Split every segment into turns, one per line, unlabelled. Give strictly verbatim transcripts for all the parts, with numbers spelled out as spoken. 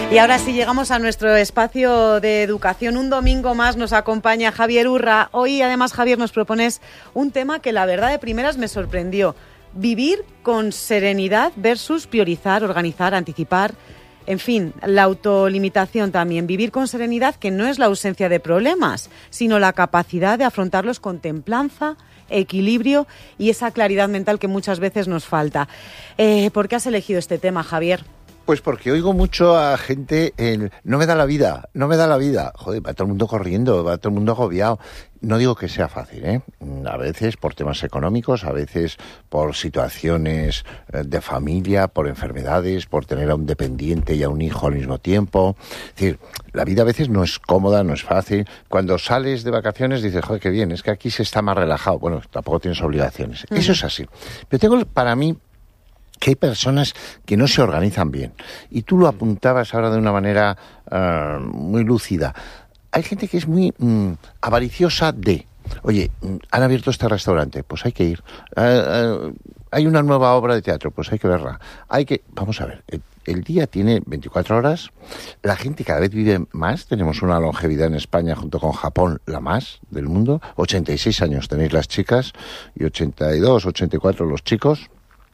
Y ahora sí llegamos a nuestro espacio de educación. Un domingo más nos acompaña Javier Urra. Hoy además, Javier, nos propones un tema que la verdad de primeras me sorprendió. Vivir con serenidad versus priorizar, organizar, anticipar. En fin, la autolimitación también. Vivir con serenidad, que no es la ausencia de problemas, sino la capacidad de afrontarlos con templanza, equilibrio y esa claridad mental que muchas veces nos falta. Eh, ¿Por qué has elegido este tema, Javier?
Pues porque oigo mucho a gente, en, no me da la vida, no me da la vida. Joder, va todo el mundo corriendo, va todo el mundo agobiado. No digo que sea fácil, ¿eh? A veces por temas económicos, a veces por situaciones de familia, por enfermedades, por tener a un dependiente y a un hijo al mismo tiempo. Es decir, la vida a veces no es cómoda, no es fácil. Cuando sales de vacaciones dices, joder, qué bien, es que aquí se está más relajado. Bueno, tampoco tienes obligaciones. Uh-huh. Eso es así. Pero tengo para mí que hay personas que no se organizan bien. Y tú lo apuntabas ahora de una manera uh, muy lúcida. Hay gente que es muy mm, avariciosa de, oye, han abierto este restaurante, pues hay que ir. Uh, uh, hay una nueva obra de teatro, pues hay que verla. Hay que, vamos a ver, el, el día tiene veinticuatro horas, la gente cada vez vive más, tenemos una longevidad en España junto con Japón, la más del mundo, ochenta y seis años tenéis las chicas y ochenta y dos, ochenta y cuatro los chicos.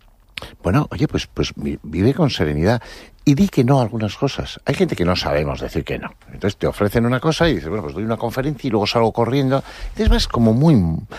Bueno, oye, pues, pues vive con serenidad y di que no a algunas cosas. Hay gente que no sabemos decir que no. Entonces te ofrecen una cosa y dices, bueno, pues doy una conferencia y luego salgo corriendo. Entonces vas como muy,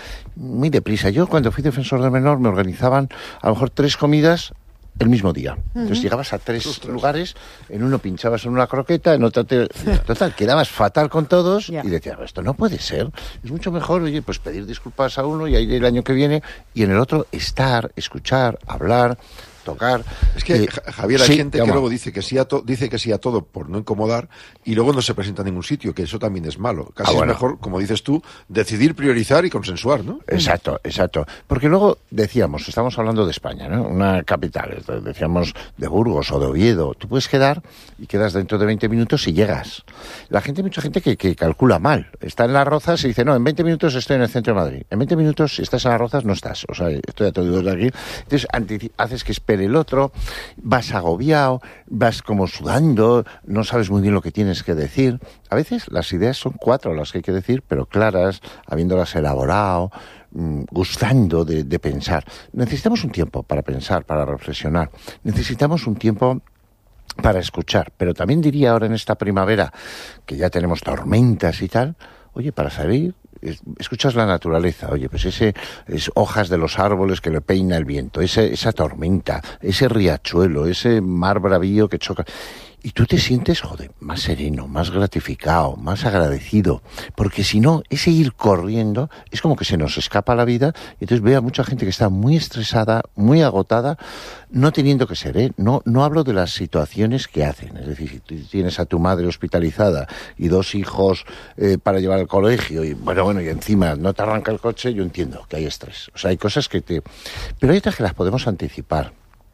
muy deprisa. Yo cuando fui defensor del menor me organizaban a lo mejor tres comidas el mismo día. Entonces uh-huh. llegabas a tres Ostras. lugares, en uno pinchabas en una croqueta, en otro te... Total, quedabas fatal con todos yeah. y decías, esto no puede ser. Es mucho mejor, oye, pues pedir disculpas a uno y ahí el año que viene, y en el otro estar, escuchar, hablar, tocar.
Es que, eh, Javier, hay
sí,
gente
llama.
que luego dice que sí a to- dice que sí a todo por no incomodar y luego no se presenta a ningún sitio, que eso también es malo. Casi ah, bueno. es mejor, como dices tú, decidir, priorizar y consensuar, ¿no?
Exacto, exacto. Porque luego decíamos, estamos hablando de España, ¿no? Una capital, decíamos de Burgos o de Oviedo. Tú puedes quedar y quedas dentro de veinte minutos y llegas. La gente, mucha gente que, que calcula mal. Está en Las Rozas y dice, no, en veinte minutos estoy en el centro de Madrid. En veinte minutos, si estás en Las Rozas, no estás. O sea, estoy a todo de aquí. Entonces, antici- haces que espere el otro, vas agobiado, vas como sudando, no sabes muy bien lo que tienes que decir. A veces las ideas son cuatro las que hay que decir, pero claras, habiéndolas elaborado, mmm, gustando de, de pensar. Necesitamos un tiempo para pensar, para reflexionar. Necesitamos un tiempo para escuchar. Pero también diría ahora en esta primavera, que ya tenemos tormentas y tal, oye, para salir, escuchas la naturaleza, oye, pues ese es hojas de los árboles que le peina el viento, ese, esa tormenta, ese riachuelo, ese mar bravío que choca. Y tú te sientes, joder, más sereno, más gratificado, más agradecido. Porque si no, ese ir corriendo es como que se nos escapa la vida. Y entonces veo a mucha gente que está muy estresada, muy agotada, no teniendo que ser, ¿eh? No, no hablo de las situaciones que hacen. Es decir, si tú tienes a tu madre hospitalizada y dos hijos eh, para llevar al colegio y, bueno, bueno, y encima no te arranca el coche, yo entiendo que hay estrés. O sea, hay cosas que te... Pero hay otras que las podemos anticipar.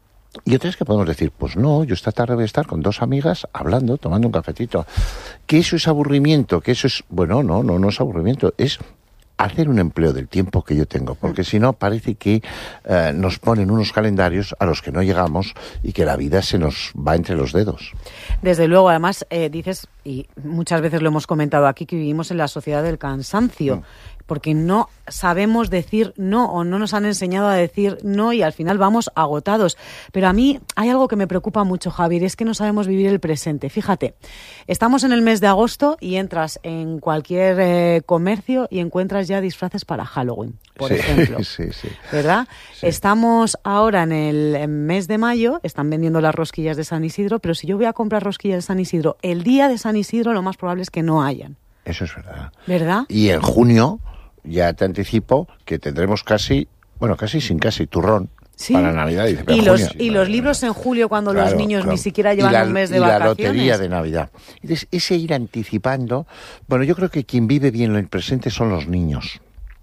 Y otras que podemos decir, pues no, yo esta tarde voy a estar con dos amigas hablando, tomando un cafetito. Que eso es aburrimiento, que eso es... Bueno, no, no, no es aburrimiento, es hacer un empleo del tiempo que yo tengo. Porque si no, parece que eh, nos ponen unos calendarios a los que no llegamos y que la vida se nos va entre los dedos.
Desde luego, además, eh, dices, y muchas veces lo hemos comentado aquí, que vivimos en la sociedad del cansancio. Mm. Porque no sabemos decir no o no nos han enseñado a decir no y al final vamos agotados. Pero a mí hay algo que me preocupa mucho, Javier, es que no sabemos vivir el presente. Fíjate, estamos en el mes de agosto y entras en cualquier eh, comercio y encuentras ya disfraces para Halloween, por
sí,
ejemplo.
Sí, sí.
¿Verdad?
Sí.
Estamos ahora en el mes de mayo, están vendiendo las rosquillas de San Isidro, pero si yo voy a comprar rosquillas de San Isidro, el día de San Isidro lo más probable es que no hayan.
Eso es verdad.
¿Verdad?
Y en junio... Ya te anticipo que tendremos casi, bueno, casi sin casi, turrón
sí.
para Navidad. Y,
y, los, junio, y los libros en julio cuando claro, los niños claro. ni siquiera llevan
la,
un mes de
y
vacaciones.
Y la lotería de Navidad. Entonces, ese ir anticipando... Bueno, yo creo que quien vive bien el presente son los niños.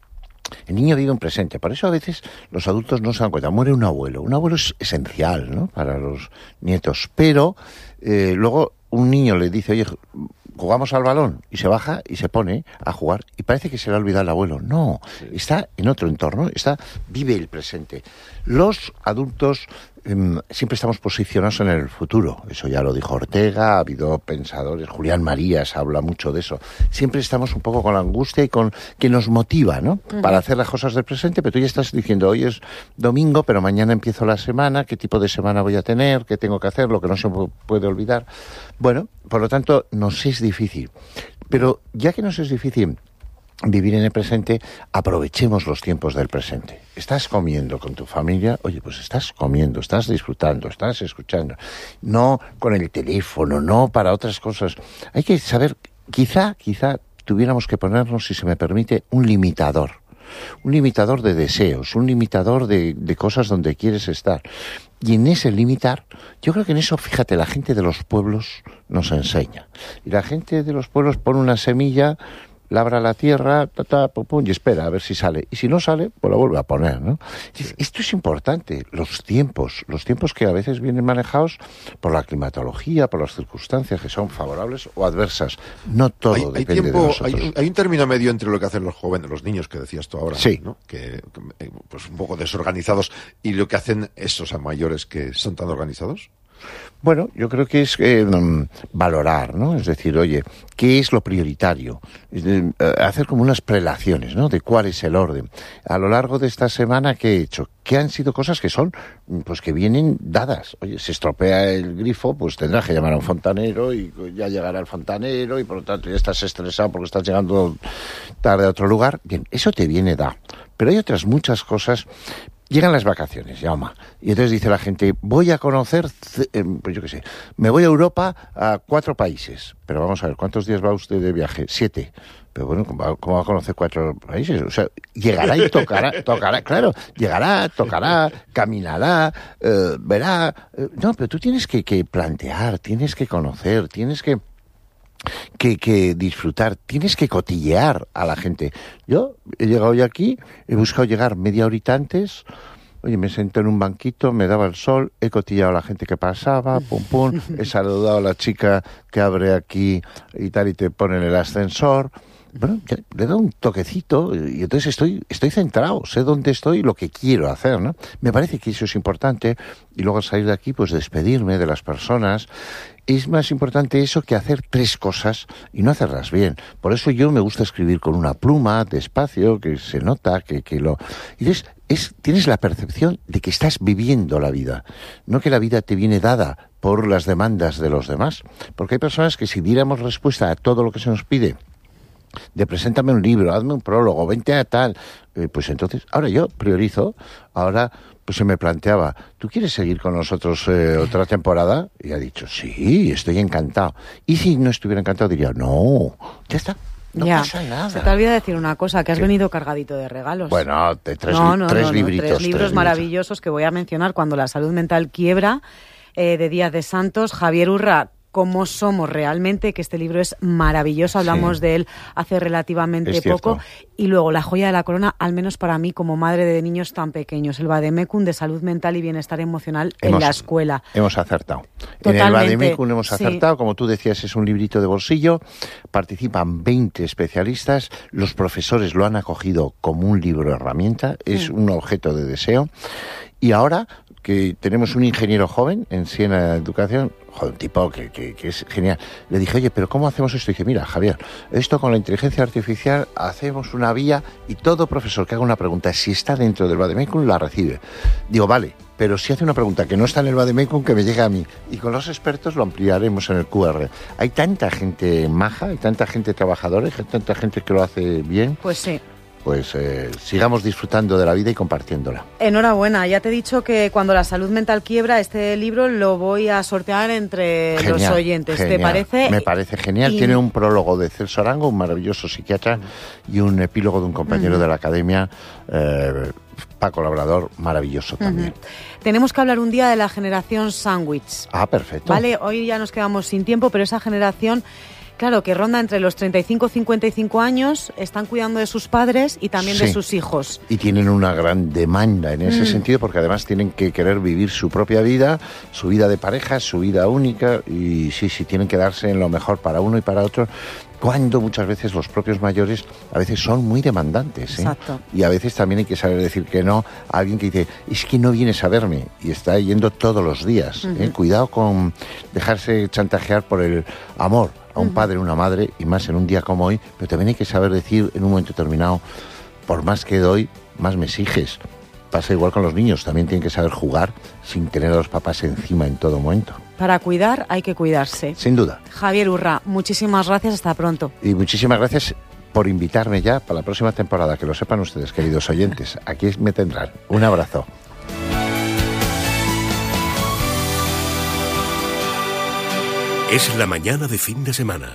El niño vive un presente. Por eso a veces los adultos no se dan cuenta. Muere un abuelo. Un abuelo es esencial, ¿no?, para los nietos. Pero eh, luego un niño le dice, oye, jugamos al balón, y se baja y se pone a jugar y parece que se le ha olvidado el abuelo. No, sí. Está en otro entorno, está, vive el presente. Los adultos eh, siempre estamos posicionados en el futuro. Eso ya lo dijo Ortega, ha habido pensadores, Julián Marías habla mucho de eso. Siempre estamos un poco con la angustia y con que nos motiva, ¿no? Uh-huh. Para hacer las cosas del presente, pero tú ya estás diciendo, hoy es domingo, pero mañana empiezo la semana, qué tipo de semana voy a tener, qué tengo que hacer, lo que no se puede olvidar. Bueno, por lo tanto, nos es difícil. Pero ya que nos es difícil vivir en el presente, aprovechemos los tiempos del presente. Estás comiendo con tu familia, oye, pues estás comiendo, estás disfrutando, estás escuchando. No con el teléfono, no para otras cosas. Hay que saber, quizá, quizá tuviéramos que ponernos, si se me permite, un limitador. Un limitador de deseos, un limitador de, de cosas donde quieres estar. Y en ese limitar, yo creo que en eso, fíjate, la gente de los pueblos nos enseña. Y la gente de los pueblos pone una semilla, labra la tierra, ta, ta, pum, pum, y espera a ver si sale. Y si no sale, pues la vuelve a poner, ¿no? Esto es importante, los tiempos, los tiempos que a veces vienen manejados por la climatología, por las circunstancias que son favorables o adversas. No todo
hay,
depende
hay tiempo,
de nosotros.
Hay, hay un término medio entre lo que hacen los jóvenes, los niños que decías tú ahora,
sí,
¿no? Que, que pues un poco desorganizados, y lo que hacen esos a mayores que son tan organizados.
Bueno, yo creo que es eh, valorar, ¿no? Es decir, oye, ¿qué es lo prioritario? Es de, eh, hacer como unas prelaciones, ¿no? De cuál es el orden. A lo largo de esta semana, ¿qué he hecho? ¿Qué han sido cosas que son, pues que vienen dadas? Oye, se estropea el grifo, pues tendrás que llamar a un fontanero y ya llegará el fontanero y por lo tanto ya estás estresado porque estás llegando tarde a otro lugar. Bien, eso te viene dado. Pero hay otras muchas cosas. Llegan las vacaciones, llama, y entonces dice la gente, voy a conocer, eh, pues yo qué sé, me voy a Europa a cuatro países. Pero vamos a ver, ¿cuántos días va usted de viaje? Siete. Pero bueno, ¿cómo va, cómo va a conocer cuatro países? O sea, llegará y tocará, tocará, claro, llegará, tocará, caminará, eh, verá. Eh, no, pero tú tienes que, que plantear, tienes que conocer, tienes que... Que, que disfrutar, tienes que cotillear a la gente. Yo he llegado hoy aquí, he buscado llegar media horita antes, oye, me senté en un banquito, me daba el sol, he cotillado a la gente que pasaba, pum pum, he saludado a la chica que abre aquí y tal y te pone en el ascensor. Bueno, le doy un toquecito y entonces estoy estoy centrado, sé dónde estoy y lo que quiero hacer, ¿no? Me parece que eso es importante y luego al salir de aquí, pues despedirme de las personas. Es más importante eso que hacer tres cosas y no hacerlas bien. Por eso yo me gusta escribir con una pluma, despacio, que se nota, que, que lo... Y entonces es, tienes la percepción de que estás viviendo la vida, no que la vida te viene dada por las demandas de los demás. Porque hay personas que si diéramos respuesta a todo lo que se nos pide, de preséntame un libro, hazme un prólogo, vente a tal, eh, pues entonces, ahora yo priorizo, ahora pues se me planteaba, ¿tú quieres seguir con nosotros eh, otra temporada? Y ha dicho, sí, estoy encantado. Y si no estuviera encantado diría, no, ya está. No
ya,
pasa nada.
Se te olvida decir una cosa, que has ¿Qué? venido cargadito de regalos.
Bueno, de tres,
no,
li-
no,
tres
no, no,
libritos.
Tres libros
tres
maravillosos
libritos.
que voy a mencionar cuando la salud mental quiebra, eh, de Díaz de Santos, Javier Urra, Cómo somos realmente, que este libro es maravilloso, hablamos sí. de él hace relativamente poco. Y luego La joya de la corona, al menos para mí como madre de niños tan pequeños, el Vademecum de salud mental y bienestar emocional hemos, en la escuela.
Hemos acertado.
Totalmente,
en el Vademecum hemos acertado,
sí.
Como tú decías, es un librito de bolsillo, participan veinte especialistas, los profesores lo han acogido como un libro herramienta, es sí. un objeto de deseo. Y ahora que tenemos un ingeniero joven en Siena Educación, joder, un tipo que, que, que es genial. Le dije, oye, ¿pero cómo hacemos esto? Y dice, mira, Javier, esto con la inteligencia artificial hacemos una vía y todo profesor que haga una pregunta, si está dentro del Vademecum, la recibe. Digo, vale, pero si hace una pregunta que no está en el Vademecum, que me llegue a mí. Y con los expertos lo ampliaremos en el Q R. Hay tanta gente maja, hay tanta gente trabajadora, hay tanta gente que lo hace bien.
Pues sí.
Pues eh, sigamos disfrutando de la vida y compartiéndola.
Enhorabuena, ya te he dicho que cuando la salud mental quiebra, este libro lo voy a sortear entre
genial,
los oyentes.
Genial.
¿Te parece?
Me parece genial. Y... Tiene un prólogo de Celso Arango, un maravilloso psiquiatra, uh-huh. y un epílogo de un compañero uh-huh. de la academia, eh, Paco Labrador, maravilloso también.
Uh-huh. Tenemos que hablar un día de la generación sándwich.
Ah, perfecto.
Vale, hoy ya nos quedamos sin tiempo, pero esa generación Claro, que ronda entre los treinta y cinco y cincuenta y cinco años, están cuidando de sus padres y también
sí.
de sus hijos.
Y tienen una gran demanda en ese mm. sentido, porque además tienen que querer vivir su propia vida, su vida de pareja, su vida única, y sí, sí, tienen que darse en lo mejor para uno y para otro, cuando muchas veces los propios mayores a veces son muy demandantes, ¿eh?
Exacto.
Y a veces también hay que saber decir que no a alguien que dice, es que no vienes a verme, y está yendo todos los días. Uh-huh. ¿eh? Cuidado con dejarse chantajear por el amor a un uh-huh. padre, una madre, y más en un día como hoy, pero también hay que saber decir en un momento determinado, por más que doy, más me exiges. Pasa igual con los niños, también tienen que saber jugar sin tener a los papás encima en todo momento.
Para cuidar hay que cuidarse.
Sin duda.
Javier Urra, muchísimas gracias, hasta pronto.
Y muchísimas gracias por invitarme ya para la próxima temporada, que lo sepan ustedes, queridos oyentes. Aquí me tendrán. Un abrazo.
Es la mañana de fin de semana.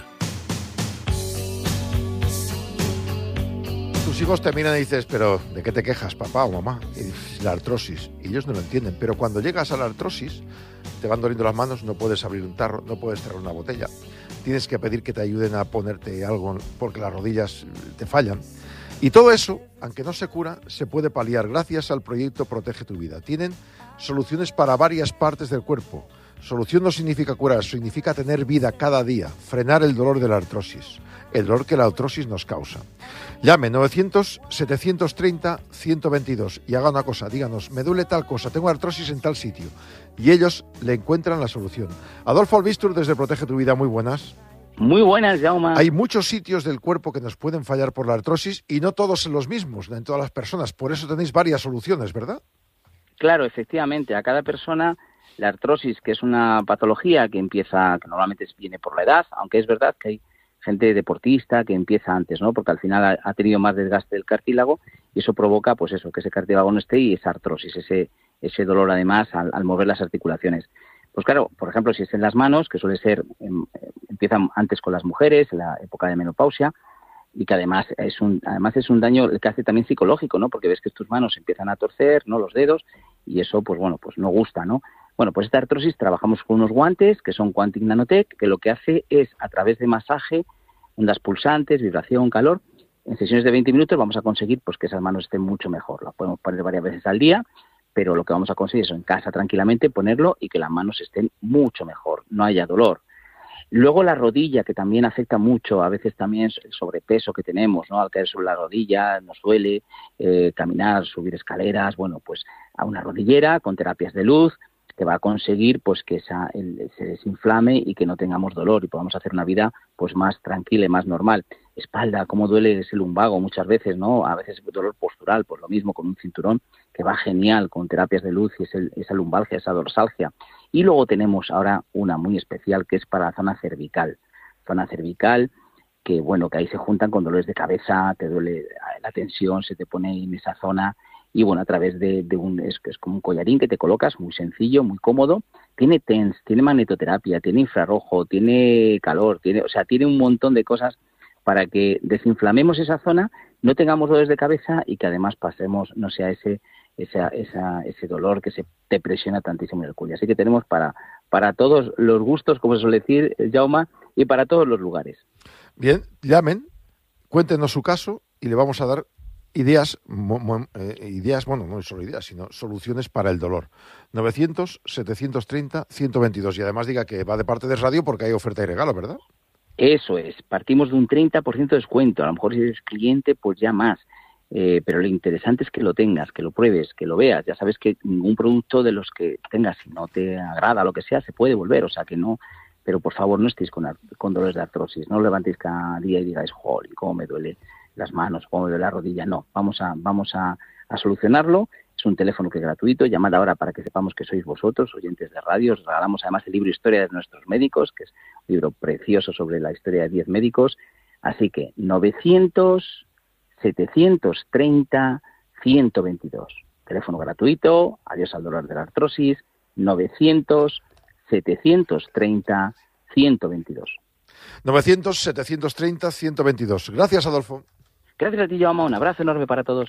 Tus hijos te miran y dices, pero ¿de qué te quejas, papá o mamá? Y dices, la artrosis. Y ellos no lo entienden. Pero cuando llegas a la artrosis, te van doliendo las manos, no puedes abrir un tarro, no puedes traer una botella. Tienes que pedir que te ayuden a ponerte algo porque las rodillas te fallan. Y todo eso, aunque no se cura, se puede paliar gracias al proyecto Protege tu Vida. Tienen soluciones para varias partes del cuerpo. Solución no significa curar, significa tener vida cada día, frenar el dolor de la artrosis, el dolor que la artrosis nos causa. Llame novecientos, setecientos treinta, ciento veintidós y haga una cosa, díganos, me duele tal cosa, tengo artrosis en tal sitio, y ellos le encuentran la solución. Adolfo Albistur, desde Protege tu Vida, muy buenas.
Muy buenas, Jaume.
Hay muchos sitios del cuerpo que nos pueden fallar por la artrosis y no todos son los mismos en todas las personas, por eso tenéis varias soluciones, ¿verdad?
Claro, efectivamente, a cada persona la artrosis, que es una patología que empieza, que normalmente viene por la edad, aunque es verdad que hay gente deportista que empieza antes, ¿no? Porque al final ha, ha tenido más desgaste del cartílago y eso provoca, pues eso, que ese cartílago no esté y esa artrosis, ese ese dolor además al, al mover las articulaciones. Pues claro, por ejemplo, si es en las manos, que suele ser, em, empiezan antes con las mujeres, en la época de menopausia, y que además es un además es un daño que hace también psicológico, ¿no? Porque ves que tus manos empiezan a torcer, ¿no? Los dedos, y eso, pues bueno, pues no gusta, ¿no? Bueno, pues esta artrosis trabajamos con unos guantes que son Quantic Nanotech, que lo que hace es, a través de masaje, ondas pulsantes, vibración, calor, en sesiones de veinte minutos vamos a conseguir pues que esas manos estén mucho mejor. Las podemos poner varias veces al día, pero lo que vamos a conseguir es en casa tranquilamente ponerlo y que las manos estén mucho mejor, no haya dolor. Luego la rodilla, que también afecta mucho, a veces también el sobrepeso que tenemos, ¿no? Al caer sobre la rodilla nos duele, eh, caminar, subir escaleras, bueno, pues a una rodillera con terapias de luz, que va a conseguir pues que esa, el, se desinflame y que no tengamos dolor y podamos hacer una vida pues más tranquila y más normal. Espalda, cómo duele ese lumbago muchas veces, ¿no? A veces dolor postural, pues lo mismo con un cinturón que va genial con terapias de luz y ese, esa lumbalgia, esa dorsalgia. Y luego tenemos ahora una muy especial que es para la zona cervical. Zona cervical que, bueno, que ahí se juntan con dolores de cabeza, te duele la tensión, se te pone en esa zona. Y bueno, a través de, de un, es, es como un collarín que te colocas, muy sencillo, muy cómodo. Tiene T E N S, tiene magnetoterapia, tiene infrarrojo, tiene calor, tiene, o sea, tiene un montón de cosas para que desinflamemos esa zona, no tengamos dolores de cabeza y que además pasemos, no sea ese esa, esa, ese dolor que se te presiona tantísimo en el cuello. Así que tenemos para, para todos los gustos, como se suele decir, Jaume, y para todos los lugares.
Bien, llamen, cuéntenos su caso y le vamos a dar Ideas, mo, mo, eh, ideas, bueno, no solo ideas, sino soluciones para el dolor. novecientos, setecientos treinta, ciento veintidós. Y además diga que va de parte de Radio porque hay oferta y regalo, ¿verdad?
Eso es. Partimos de un treinta por ciento de descuento. A lo mejor si eres cliente, pues ya más. Eh, pero lo interesante es que lo tengas, que lo pruebes, que lo veas. Ya sabes que ningún producto de los que tengas, si no te agrada, lo que sea, se puede volver. O sea que no... Pero por favor, no estéis con, con dolores de artrosis. No lo levantéis cada día y digáis, joder, cómo me duele las manos, cómo me duele la rodilla. No, vamos a vamos a, a solucionarlo. Es un teléfono que es gratuito. Llamad ahora para que sepamos que sois vosotros, oyentes de radio. Os regalamos además el libro Historia de nuestros médicos, que es un libro precioso sobre la historia de diez médicos. Así que novecientos, setecientos treinta, ciento veintidós. Teléfono gratuito. Adiós al dolor de la artrosis. novecientos, setecientos treinta, ciento veintidós.
novecientos, setecientos treinta, ciento veintidós. Gracias, Adolfo.
Gracias a ti, Jaume. Un abrazo enorme para todos.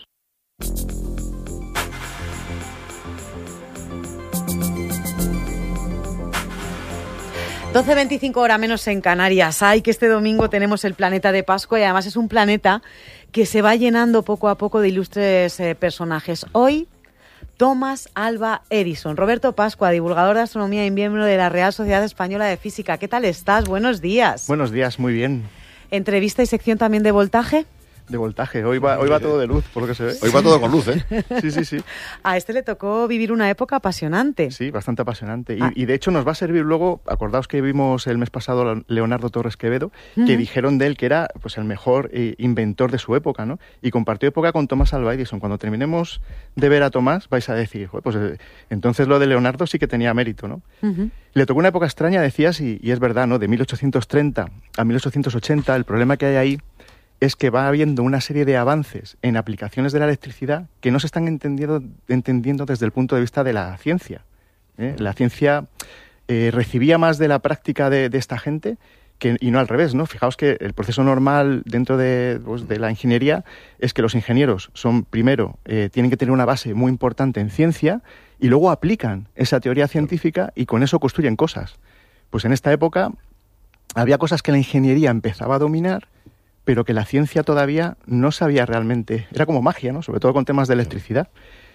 doce veinticinco hora menos en Canarias. Ay, que este domingo tenemos el planeta de Pascua y además es un planeta que se va llenando poco a poco de ilustres eh, personajes. Hoy, Thomas Alva Edison. Roberto Pascua, divulgador de astronomía y miembro de la Real Sociedad Española de Física. ¿Qué tal estás? Buenos días.
Buenos días, muy bien.
¿Entrevista y sección también de voltaje?
De voltaje. Hoy va, hoy va todo de luz, por lo que se ve.
Hoy va todo con luz, ¿eh?
Sí, sí, sí.
A este le tocó vivir una época apasionante.
Sí, bastante apasionante. Y,
Ah.
y de hecho nos va a servir luego, acordaos que vimos el mes pasado a Leonardo Torres Quevedo,
Uh-huh.
que dijeron de él que era pues el mejor eh, inventor de su época, ¿no? Y compartió época con Thomas Alva Edison. Cuando terminemos de ver a Tomás, vais a decir, "Joder, pues eh, entonces lo de Leonardo sí que tenía mérito, ¿no?"
Uh-huh.
Le tocó una época extraña, decías, y, y es verdad, ¿no? De mil ochocientos treinta a mil ochocientos ochenta, el problema que hay ahí es que va habiendo una serie de avances en aplicaciones de la electricidad que no se están entendiendo, entendiendo desde el punto de vista de la ciencia. ¿eh? La ciencia eh, recibía más de la práctica de, de esta gente que, y no al revés, ¿no? Fijaos que el proceso normal dentro de, pues, de la ingeniería es que los ingenieros son, primero, eh, tienen que tener una base muy importante en ciencia y luego aplican esa teoría científica y con eso construyen cosas. Pues en esta época había cosas que la ingeniería empezaba a dominar, pero que la ciencia todavía no sabía realmente. Era como magia, ¿no? Sobre todo con temas de electricidad.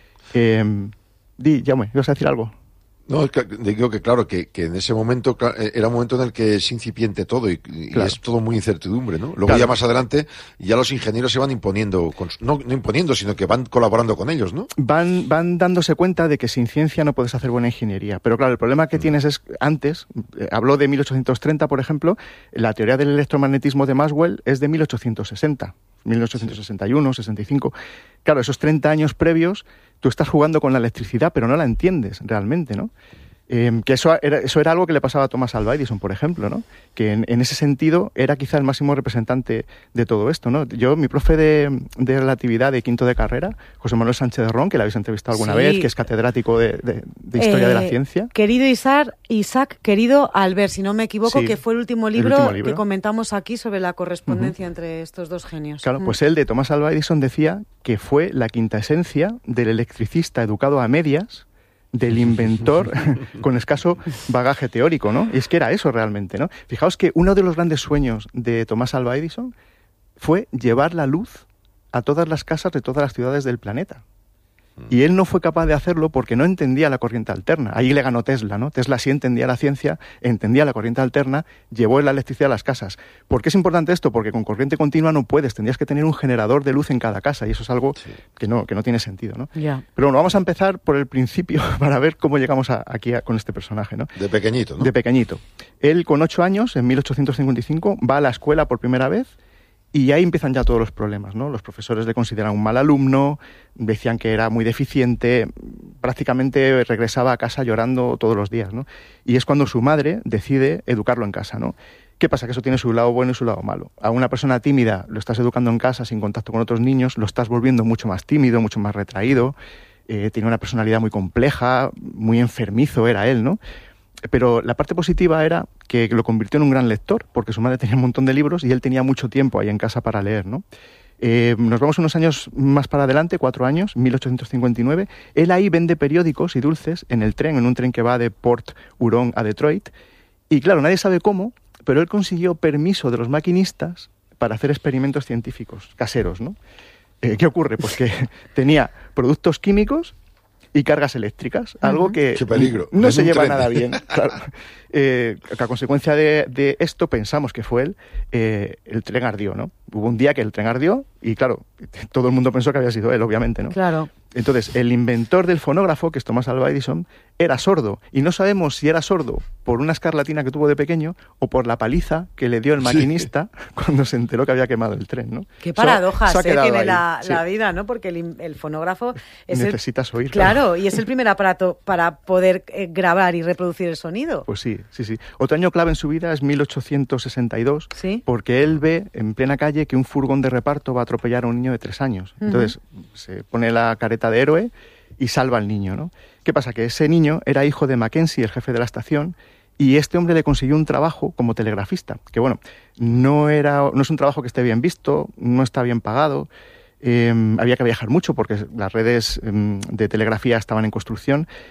Eh, di, Jaume, ¿ibas a decir algo?
No, es que digo que claro, que, que en ese momento cla- era un momento en el que es incipiente todo y, y
Claro.
es todo muy incertidumbre, ¿no? Luego
Claro.
ya más adelante ya los ingenieros se van imponiendo, con su- no, no imponiendo, sino que van colaborando con ellos, ¿no?
Van, van dándose cuenta de que sin ciencia no puedes hacer buena ingeniería. Pero claro, el problema que tienes es, antes, eh, habló de mil ochocientos treinta, por ejemplo, la teoría del electromagnetismo de Maxwell es de mil ochocientos sesenta, mil ochocientos sesenta y uno, sesenta y cinco. Claro, esos treinta años previos, tú estás jugando con la electricidad, pero no la entiendes realmente, ¿no? Eh, que eso era, eso era algo que le pasaba a Thomas Alva Edison, por ejemplo, ¿no? Que en, en ese sentido era quizá el máximo representante de todo esto, ¿no? Yo, mi profe de, de relatividad de quinto de carrera, José Manuel Sánchez de Ron, que la habéis entrevistado alguna
Sí.
vez, que es catedrático de, de- de Historia de la
Eh,
Ciencia.
Querido Isaac, Isaac, querido Albert, si no me equivoco,
Sí,
que fue el último
el
libro,
último libro.
que comentamos aquí sobre la correspondencia entre estos dos genios.
Claro,
Mm.
pues él de Thomas Alva Edison decía que fue la quinta esencia del electricista educado a medias, del inventor con escaso bagaje teórico, ¿no? Y es que era eso realmente, ¿no? Fijaos que uno de los grandes sueños de Thomas Alva Edison fue llevar la luz a todas las casas de todas las ciudades del planeta. Y él no fue capaz de hacerlo porque no entendía la corriente alterna. Ahí le ganó Tesla, ¿no? Tesla sí entendía la ciencia, entendía la corriente alterna, llevó la electricidad a las casas. ¿Por qué es importante esto? Porque con corriente continua no puedes, tendrías que tener un generador de luz en cada casa y eso es algo que no, que no tiene sentido, ¿no?
Ya.
Pero bueno, vamos a empezar por el principio para ver cómo llegamos a- aquí a- con este personaje, ¿no?
De pequeñito, ¿no?
De pequeñito. Él con ocho años, en mil ochocientos cincuenta y cinco, va a la escuela por primera vez y ahí empiezan ya todos los problemas, ¿no? Los profesores le consideran un mal alumno, decían que era muy deficiente, prácticamente regresaba a casa llorando todos los días, ¿no? Y es cuando su madre decide educarlo en casa, ¿no? ¿Qué pasa? Que eso tiene su lado bueno y su lado malo. A una persona tímida lo estás educando en casa sin contacto con otros niños, lo estás volviendo mucho más tímido, mucho más retraído, eh, tiene una personalidad muy compleja, muy enfermizo era él, ¿no? Pero la parte positiva era que lo convirtió en un gran lector, porque su madre tenía un montón de libros y él tenía mucho tiempo ahí en casa para leer, ¿no? Eh, nos vamos unos años más para adelante, cuatro años, mil ochocientos cincuenta y nueve. Él ahí vende periódicos y dulces en el tren, en un tren que va de Port Huron a Detroit. Y claro, nadie sabe cómo, pero él consiguió permiso de los maquinistas para hacer experimentos científicos caseros, ¿no? Eh, ¿Qué ocurre? Pues que tenía productos químicos y cargas eléctricas, algo
Ujú.
que
Qué peligro.
no
En
se
un
lleva
tren.
nada bien. Claro. Eh, a consecuencia de, de esto pensamos que fue él, eh, el tren ardió, ¿no? Hubo un día que el tren ardió y claro, todo el mundo pensó que había sido él, obviamente, ¿no?
Claro.
Entonces, el inventor del fonógrafo, que es Thomas Alva Edison, era sordo. Y no sabemos si era sordo por una escarlatina que tuvo de pequeño o por la paliza que le dio el maquinista cuando se enteró que había quemado el tren, ¿no?
Qué
Eso-
paradojas
eso ha
eh,
quedado
tiene
ahí,
la,
sí.
la vida, ¿no? Porque el, in- el fonógrafo es
Necesitas
el...
oír.
Claro, y es el primer aparato para poder eh, grabar y reproducir el sonido.
Pues sí, sí, sí. Otro año clave en su vida es mil ochocientos sesenta y dos,
Sí.
porque él ve en plena calle que un furgón de reparto va a atropellar a un niño de tres años.
Ujú.
Entonces se pone la careta de héroe y salva al niño, ¿no? ¿Qué pasa? Que ese niño era hijo de Mackenzie, el jefe de la estación, y este hombre le consiguió un trabajo como telegrafista, que bueno, no, era, no es un trabajo que esté bien visto, no está bien pagado, eh, había que viajar mucho porque las redes eh, de telegrafía estaban en construcción.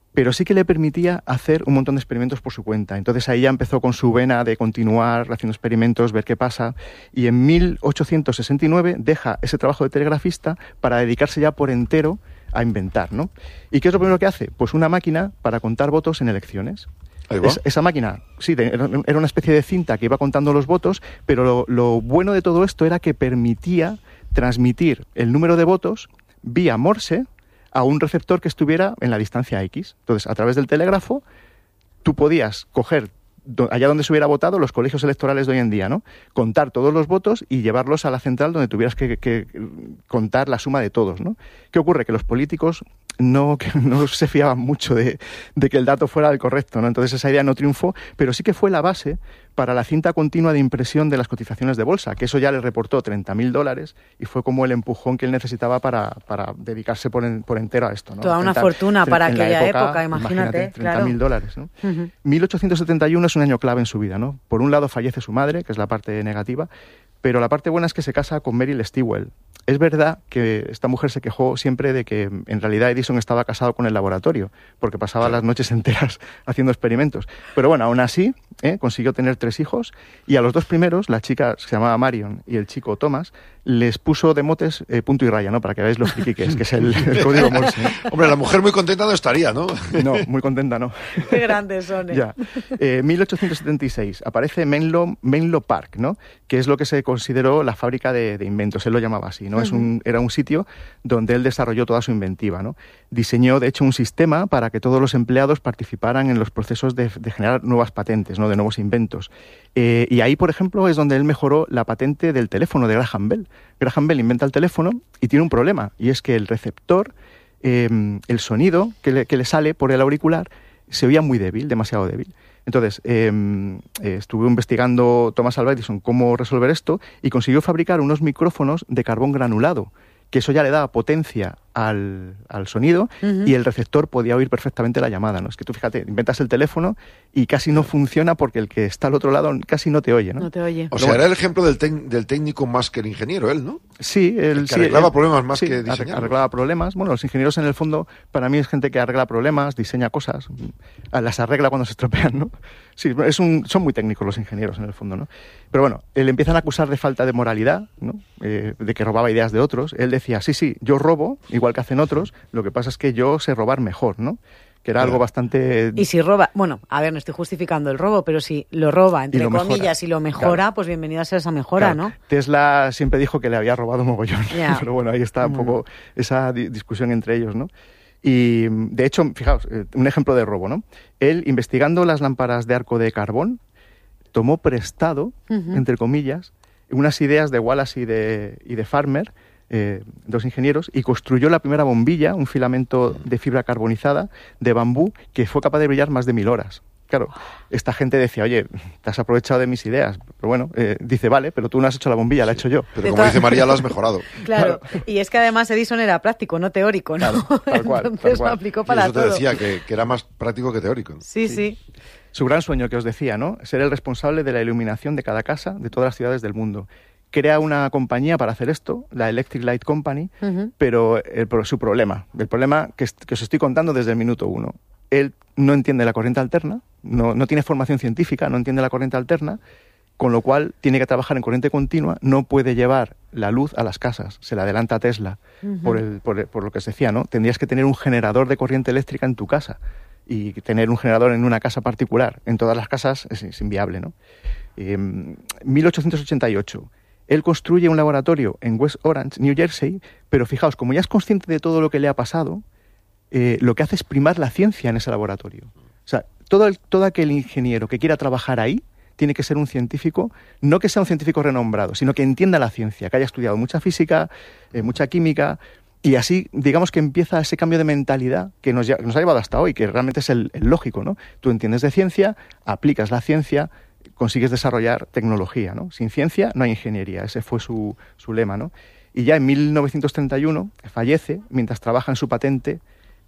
pero sí que le permitía hacer un montón de experimentos por su cuenta. Entonces ahí ya empezó con su vena de continuar haciendo experimentos, ver qué pasa, y en mil ochocientos sesenta y nueve deja ese trabajo de telegrafista para dedicarse ya por entero a inventar, ¿no? ¿Y qué es lo primero que hace? Pues una máquina para contar votos en elecciones. Es, esa máquina, sí, de, era una especie de cinta que iba contando los votos, pero lo, lo bueno de todo esto era que permitía transmitir el número de votos vía Morse a un receptor que estuviera en la distancia X. Entonces, a través del telégrafo, tú podías coger allá donde se hubiera votado, los colegios electorales de hoy en día, ¿no? Contar todos los votos y llevarlos a la central donde tuvieras que, que contar la suma de todos, ¿no? ¿Qué ocurre? Que los políticos no, que no se fiaban mucho de, de que el dato fuera el correcto, ¿no? Entonces esa idea no triunfó, pero sí que fue la base para la cinta continua de impresión de las cotizaciones de bolsa, que eso ya le reportó treinta mil dólares y fue como el empujón que él necesitaba para, para dedicarse por, en, por entero a esto, ¿no?
Toda una
treinta,
fortuna para aquella época, época,
imagínate.
imagínate
treinta mil
claro.
dólares, ¿no?
Uh-huh.
mil ochocientos setenta y uno es un año clave en su vida, ¿no? Por un lado fallece su madre, que es la parte negativa, pero la parte buena es que se casa con Meryl Stewell. Es verdad que esta mujer se quejó siempre de que en realidad Edison estaba casado con el laboratorio, porque pasaba las noches enteras haciendo experimentos. Pero bueno, aún así, ¿eh? consiguió tener tres hijos y a los dos primeros, la chica se llamaba Marion y el chico Thomas, les puso de motes eh, punto y raya, ¿no? Para que veáis lo friki que es, que es el, el código Morse, ¿no?
Hombre, la mujer muy contenta no estaría, ¿no?
No, muy contenta no.
Qué grandes son, ¿eh?
Ya. Eh, mil ochocientos setenta y seis aparece Menlo, Menlo Park, ¿no? Que es lo que se consideró la fábrica de, de inventos, él lo llamaba así, ¿no? Uh-huh. Es un, era un sitio donde él desarrolló toda su inventiva, ¿no? Diseñó, de hecho, un sistema para que todos los empleados participaran en los procesos de, de generar nuevas patentes, ¿no? De nuevos inventos. Eh, y ahí, por ejemplo, es donde él mejoró la patente del teléfono de Graham Bell. Graham Bell inventa el teléfono y tiene un problema, y es que el receptor, eh, el sonido que le, que le sale por el auricular, se oía muy débil, demasiado débil. Entonces, eh, eh, estuve investigando Thomas Alva Edison cómo resolver esto y consiguió fabricar unos micrófonos de carbón granulado, que eso ya le daba potencia al, al sonido uh-huh. y el receptor podía oír perfectamente la llamada, ¿no? Es que tú, fíjate, inventas el teléfono y casi no funciona porque el que está al otro lado casi no te oye, ¿no?
No te oye.
O sea, era el ejemplo del, tec- del técnico más que el ingeniero, él, ¿no?
Sí. Él,
que arreglaba
sí,
problemas más
sí,
que diseñar.
Arreglaba problemas. Bueno, los ingenieros en el fondo, para mí es gente que arregla problemas, diseña cosas, las arregla cuando se estropean, ¿no? Sí, es un, son muy técnicos los ingenieros en el fondo, ¿no? Pero bueno, le empiezan a acusar de falta de moralidad, ¿no? Eh, de que robaba ideas de otros. Él decía, sí, sí, yo robo, igual que hacen otros, lo que pasa es que yo sé robar mejor, ¿no? Que era algo bastante...
Y si roba, bueno, a ver, no estoy justificando el robo, pero si lo roba, entre
lo
comillas,
mejora.
y lo mejora, claro. Pues bienvenido a ser esa mejora,
claro.
¿no?
Tesla siempre dijo que le había robado mogollón,
yeah.
pero bueno, ahí está un poco esa di- discusión entre ellos, ¿no? Y, de hecho, fijaos, un ejemplo de robo, ¿no? Él, investigando las lámparas de arco de carbón, tomó prestado, uh-huh. entre comillas, unas ideas de Wallace y de, y de Farmer, eh, dos ingenieros, y construyó la primera bombilla, un filamento de fibra carbonizada de bambú que fue capaz de brillar más de mil horas. Claro, esta gente decía, oye, te has aprovechado de mis ideas. Pero bueno, eh, dice, vale, pero tú no has hecho la bombilla, sí, la he hecho yo.
Pero como dice María, la has mejorado.
Claro, claro, y es que además Edison era práctico, no teórico, ¿no?
Claro, tal cual,
Entonces
tal cual.
lo aplicó para
y eso te
todo.
decía, que, que era más práctico que teórico.
Sí, sí, sí.
Su gran sueño que os decía, ¿no? Ser el responsable de la iluminación de cada casa de todas las ciudades del mundo. Crea una compañía para hacer esto, la Electric Light Company, uh-huh. pero el, su problema, el problema que, que os estoy contando desde el minuto uno. Él no entiende la corriente alterna, no, no tiene formación científica, no entiende la corriente alterna, con lo cual tiene que trabajar en corriente continua, no puede llevar la luz a las casas, se la adelanta a Tesla, uh-huh. por, el, por, por lo que se decía, ¿no? Tendrías que tener un generador de corriente eléctrica en tu casa y tener un generador en una casa particular. En todas las casas es, es inviable, ¿no? Eh, mil ochocientos ochenta y ocho, él construye un laboratorio en West Orange, New Jersey, pero fijaos, como ya es consciente de todo lo que le ha pasado, Eh, lo que hace es primar la ciencia en ese laboratorio. O sea, todo, el, todo aquel ingeniero que quiera trabajar ahí tiene que ser un científico, no que sea un científico renombrado, sino que entienda la ciencia, que haya estudiado mucha física, eh, mucha química, y así, digamos que empieza ese cambio de mentalidad que nos, nos ha llevado hasta hoy, que realmente es el, el lógico, ¿no? Tú entiendes de ciencia, aplicas la ciencia, consigues desarrollar tecnología, ¿no? Sin ciencia no hay ingeniería, ese fue su, su lema, ¿no? Y ya en mil novecientos treinta y uno fallece mientras trabaja en su patente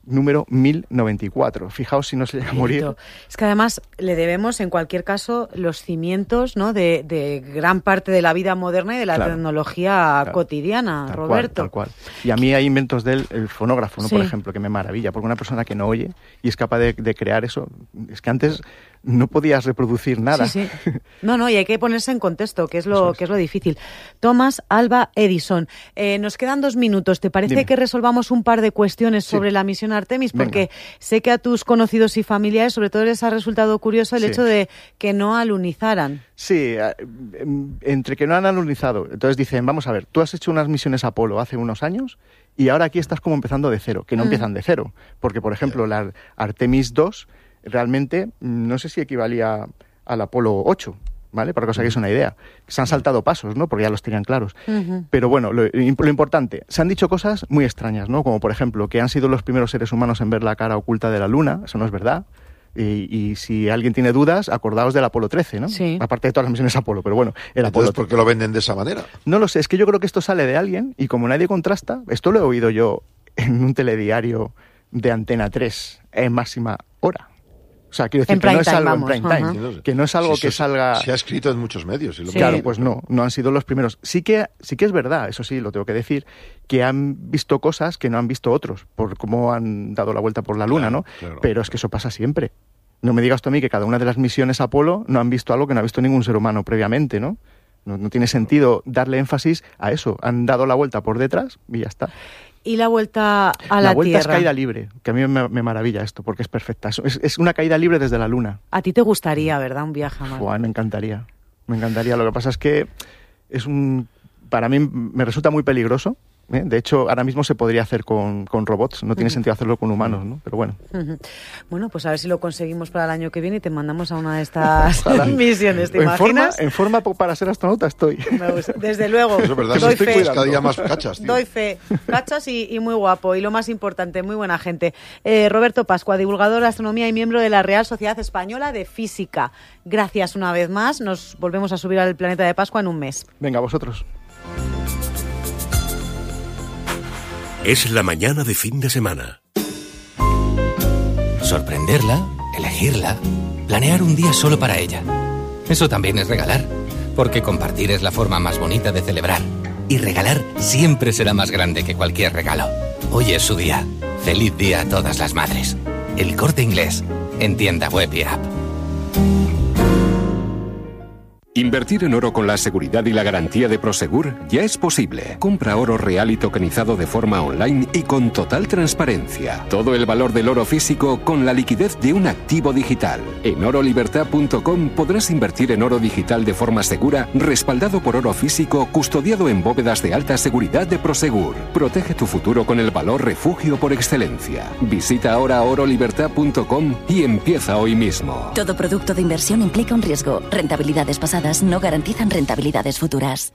número mil noventa y cuatro. Fijaos si no se llega a morir.
Es que además le debemos, en cualquier caso, los cimientos, ¿no?, de, de gran parte de la vida moderna y de la claro, tecnología claro, cotidiana,
tal
Roberto.
Cual, tal cual. Y a mí hay inventos del el fonógrafo, ¿no?,
sí.
por ejemplo, que me maravilla, porque una persona que no oye y es capaz de, de crear eso, es que antes no podías reproducir nada.
Sí, sí. No, no, y hay que ponerse en contexto, que es lo, es. Que es lo difícil. Thomas Alva Edison, eh, nos quedan dos minutos. ¿Te parece Dime. que resolvamos un par de cuestiones sobre sí. la misión Artemis? Porque Venga. sé que a tus conocidos y familiares, sobre todo, les ha resultado curioso el sí. hecho de que no alunizaran.
Sí, entre que no han alunizado. Entonces dicen, vamos a ver, tú has hecho unas misiones Apolo hace unos años y ahora aquí estás como empezando de cero, que no mm. empiezan de cero. Porque, por ejemplo, la Artemis dos realmente no sé si equivalía al Apolo ocho, ¿vale? Para que os hagáis una idea. Se han saltado pasos, ¿no? Porque ya los tenían claros. Uh-huh. Pero bueno, lo, lo importante, se han dicho cosas muy extrañas, ¿no? Como, por ejemplo, que han sido los primeros seres humanos en ver la cara oculta de la Luna. Eso no es verdad. Y, y si alguien tiene dudas, acordaos del Apolo trece, ¿no?
Sí.
Aparte de todas las misiones Apolo, pero bueno. El
Entonces,
Apolo
¿por qué lo venden de esa manera?
No lo sé, es que yo creo que esto sale de alguien y como nadie contrasta, esto lo he oído yo en un telediario de Antena tres en máxima hora. O sea, quiero decir
en
que no es
time,
algo
vamos,
en prime time,
uh-huh.
que no es algo
sí,
que
sí,
salga...
Se ha escrito en muchos medios. Y lo
sí. Claro, pues no, no han sido los primeros. Sí que, sí que es verdad, eso sí, lo tengo que decir, que han visto cosas que no han visto otros, por cómo han dado la vuelta por la Luna,
claro,
¿no?
Claro.
Pero es que eso pasa siempre. No me digas tú a mí que cada una de las misiones Apolo no han visto algo que no ha visto ningún ser humano previamente, ¿no? No, no tiene sentido darle énfasis a eso. Han dado la vuelta por detrás y ya está.
Y la vuelta a la,
la vuelta
Tierra.
Es caída libre, que a mí me, me maravilla esto, porque es perfecta. Es, es una caída libre desde la Luna.
A ti te gustaría, ¿verdad? Un viaje a Marte.
Buah, me encantaría, me encantaría. Lo que pasa es que es un, para mí me resulta muy peligroso. ¿eh? De hecho, ahora mismo se podría hacer con, con robots. No tiene uh-huh. sentido hacerlo con humanos, ¿no? Pero bueno.
Uh-huh. Bueno, pues a ver si lo conseguimos para el año que viene y te mandamos a una de estas misiones. ¿Te
en
imaginas?
Forma, en forma para ser astronauta estoy.
Desde luego.
Eso es verdad.
Doy
sí,
fe.
Pues cada día más cachas, tío.
Doy fe. Cachas y, y muy guapo. Y lo más importante, muy buena gente. Eh, Roberto Pascua, divulgador de astronomía y miembro de la Real Sociedad Española de Física. Gracias una vez más. Nos volvemos a subir al planeta de Pascua en un mes.
Venga, vosotros.
Es la mañana de fin de semana.
Sorprenderla, elegirla, planear un día solo para ella. Eso también es regalar, porque compartir es la forma más bonita de celebrar. Y regalar siempre será más grande que cualquier regalo. Hoy es su día. Feliz día a todas las madres. El Corte Inglés, en tienda web y app.
Invertir en oro con la seguridad y la garantía de Prosegur ya es posible. Compra oro real y tokenizado de forma online y con total transparencia. Todo el valor del oro físico con la liquidez de un activo digital. En oro libertad punto com podrás invertir en oro digital de forma segura, respaldado por oro físico, custodiado en bóvedas de alta seguridad de Prosegur. Protege tu futuro con el valor refugio por excelencia. Visita ahora oro libertad punto com y empieza hoy mismo.
Todo producto de inversión implica un riesgo. Rentabilidades pasadas no garantizan rentabilidades futuras.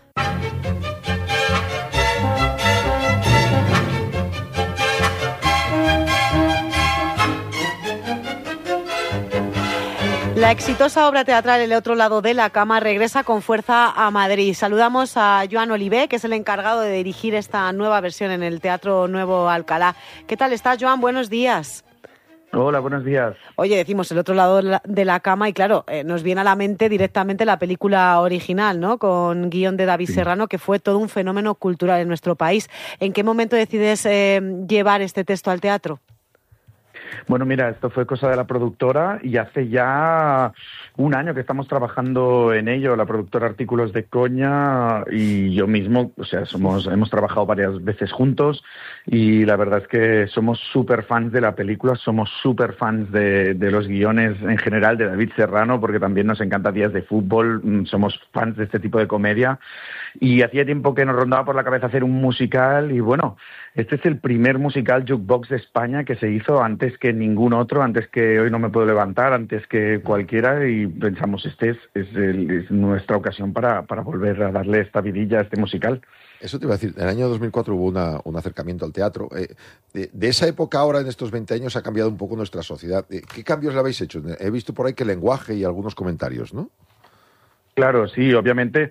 La exitosa obra teatral El otro lado de la cama regresa con fuerza a Madrid. Saludamos a Joan Olivé, que es el encargado de dirigir esta nueva versión en el Teatro Nuevo Alcalá. ¿Qué tal estás, Joan? Buenos días.
Hola, buenos días.
Oye, decimos El otro lado de la cama y claro, eh, nos viene a la mente directamente la película original, ¿no? Con guión de David sí. Serrano, que fue todo un fenómeno cultural en nuestro país. ¿En qué momento decides eh, llevar este texto al teatro?
Bueno, mira, esto fue cosa de la productora y hace ya un año que estamos trabajando en ello, la productora Artículos de Coña y yo mismo, o sea, somos hemos trabajado varias veces juntos y la verdad es que somos súper fans de la película, somos súper fans de, de los guiones en general de David Serrano, porque también nos encanta Días de Fútbol, somos fans de este tipo de comedia y hacía tiempo que nos rondaba por la cabeza hacer un musical y bueno, este es el primer musical jukebox de España que se hizo antes que ningún otro, antes que Hoy no me puedo levantar, antes que cualquiera y pensamos, este es, es, el, es nuestra ocasión para, para volver a darle esta vidilla a este musical.
Eso te iba a decir, en el año dos mil cuatro hubo una, un acercamiento al teatro. Eh, de, de esa época ahora, en estos veinte años, ha cambiado un poco nuestra sociedad. Eh, ¿Qué cambios le habéis hecho? He visto por ahí que el lenguaje y algunos comentarios, ¿no?
Claro, sí, obviamente...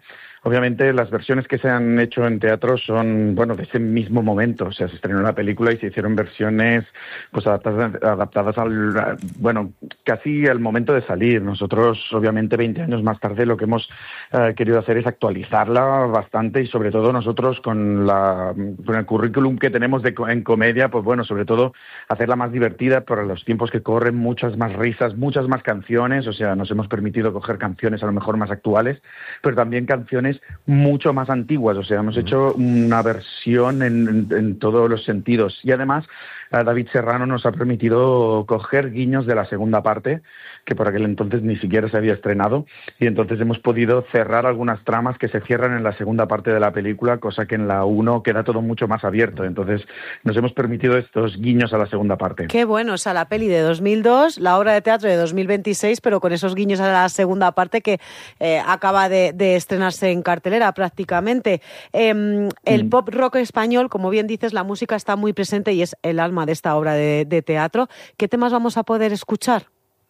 obviamente las versiones que se han hecho en teatro son, bueno, de ese mismo momento. O sea, se estrenó la película y se hicieron versiones pues adaptadas, adaptadas al, bueno, casi al momento de salir. Nosotros, obviamente, veinte años más tarde, lo que hemos eh, querido hacer es actualizarla bastante y sobre todo nosotros con, la, con el currículum que tenemos de, en comedia, pues bueno, sobre todo hacerla más divertida para los tiempos que corren, muchas más risas, muchas más canciones. O sea, nos hemos permitido coger canciones a lo mejor más actuales, pero también canciones mucho más antiguas. O sea, hemos hecho una versión en, en, en todos los sentidos. Y además, David Serrano nos ha permitido coger guiños de la segunda parte, que por aquel entonces ni siquiera se había estrenado, y entonces hemos podido cerrar algunas tramas que se cierran en la segunda parte de la película, cosa que en la uno queda todo mucho más abierto. Entonces nos hemos permitido estos guiños a la segunda parte.
Qué bueno, o sea, la peli de dos mil dos, la obra de teatro de dos mil veintiséis, pero con esos guiños a la segunda parte que eh, acaba de, de estrenarse en cartelera prácticamente. Eh, el mm. pop rock español, como bien dices, la música está muy presente y es el alma de esta obra de, de teatro. ¿Qué temas vamos a poder escuchar?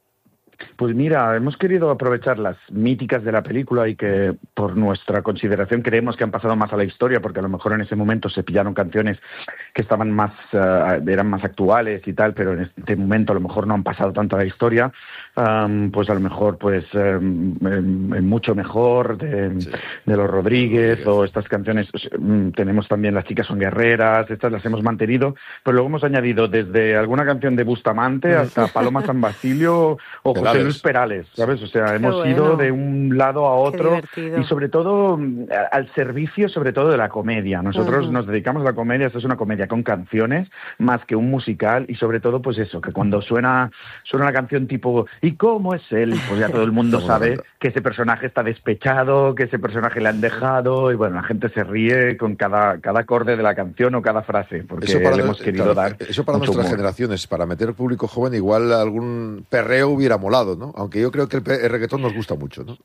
Pues mira, hemos querido aprovechar las míticas de la película y que por nuestra consideración creemos que han pasado más a la historia, porque a lo mejor en ese momento se pillaron canciones que estaban más, uh, eran más actuales y tal, pero en este momento a lo mejor no han pasado tanto a la historia. Um, pues a lo mejor pues um, mucho mejor de, sí. de los Rodríguez, Rodríguez o estas canciones. Um, tenemos también Las chicas son guerreras, estas las hemos mantenido, pero luego hemos añadido desde alguna canción de Bustamante hasta Paloma San Basilio o José Luis Perales, ¿sabes? O sea, Qué hemos bueno. ido de un lado a otro y sobre todo al servicio sobre todo de la comedia. Nosotros uh-huh. nos dedicamos a la comedia, esto es una comedia con canciones más que un musical y sobre todo pues eso, que cuando suena suena una canción tipo ¿y cómo es él? Pues ya todo el mundo sabe que ese personaje está despechado, que ese personaje le han dejado y bueno, la gente se ríe con cada, cada acorde de la canción o cada frase, porque
eso para,
le hemos querido
claro,
dar
eso para nuestras
humor.
generaciones, para meter público joven, igual algún perreo hubiera molado, ¿no? Aunque yo creo que el, el reggaetón nos gusta mucho, ¿no?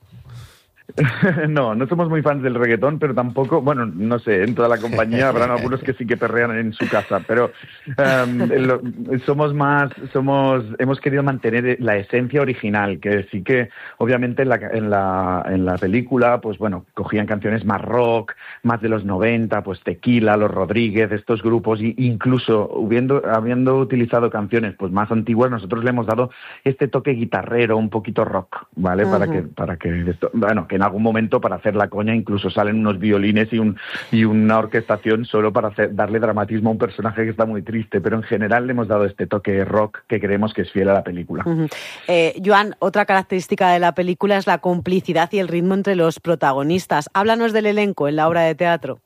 No, no somos muy fans del reggaetón, pero tampoco, bueno, no sé, en toda la compañía habrán algunos que sí que perrean en su casa, pero um, lo, somos más, somos, hemos querido mantener la esencia original, que sí que obviamente en la, en la, en la película, pues bueno, cogían canciones más rock, más de los noventa, pues Tequila, Los Rodríguez, estos grupos, y incluso habiendo, habiendo utilizado canciones pues más antiguas, nosotros le hemos dado este toque guitarrero, un poquito rock, ¿vale? Uh-huh. Para que, para que esto, bueno, que en algún momento para hacer la coña incluso salen unos violines y un y una orquestación solo para hacer, darle dramatismo a un personaje que está muy triste, pero en general le hemos dado este toque rock que creemos que es fiel a la película.
Uh-huh. eh, Joan, otra característica de la película es la complicidad y el ritmo entre los protagonistas. Háblanos del elenco en la obra de teatro.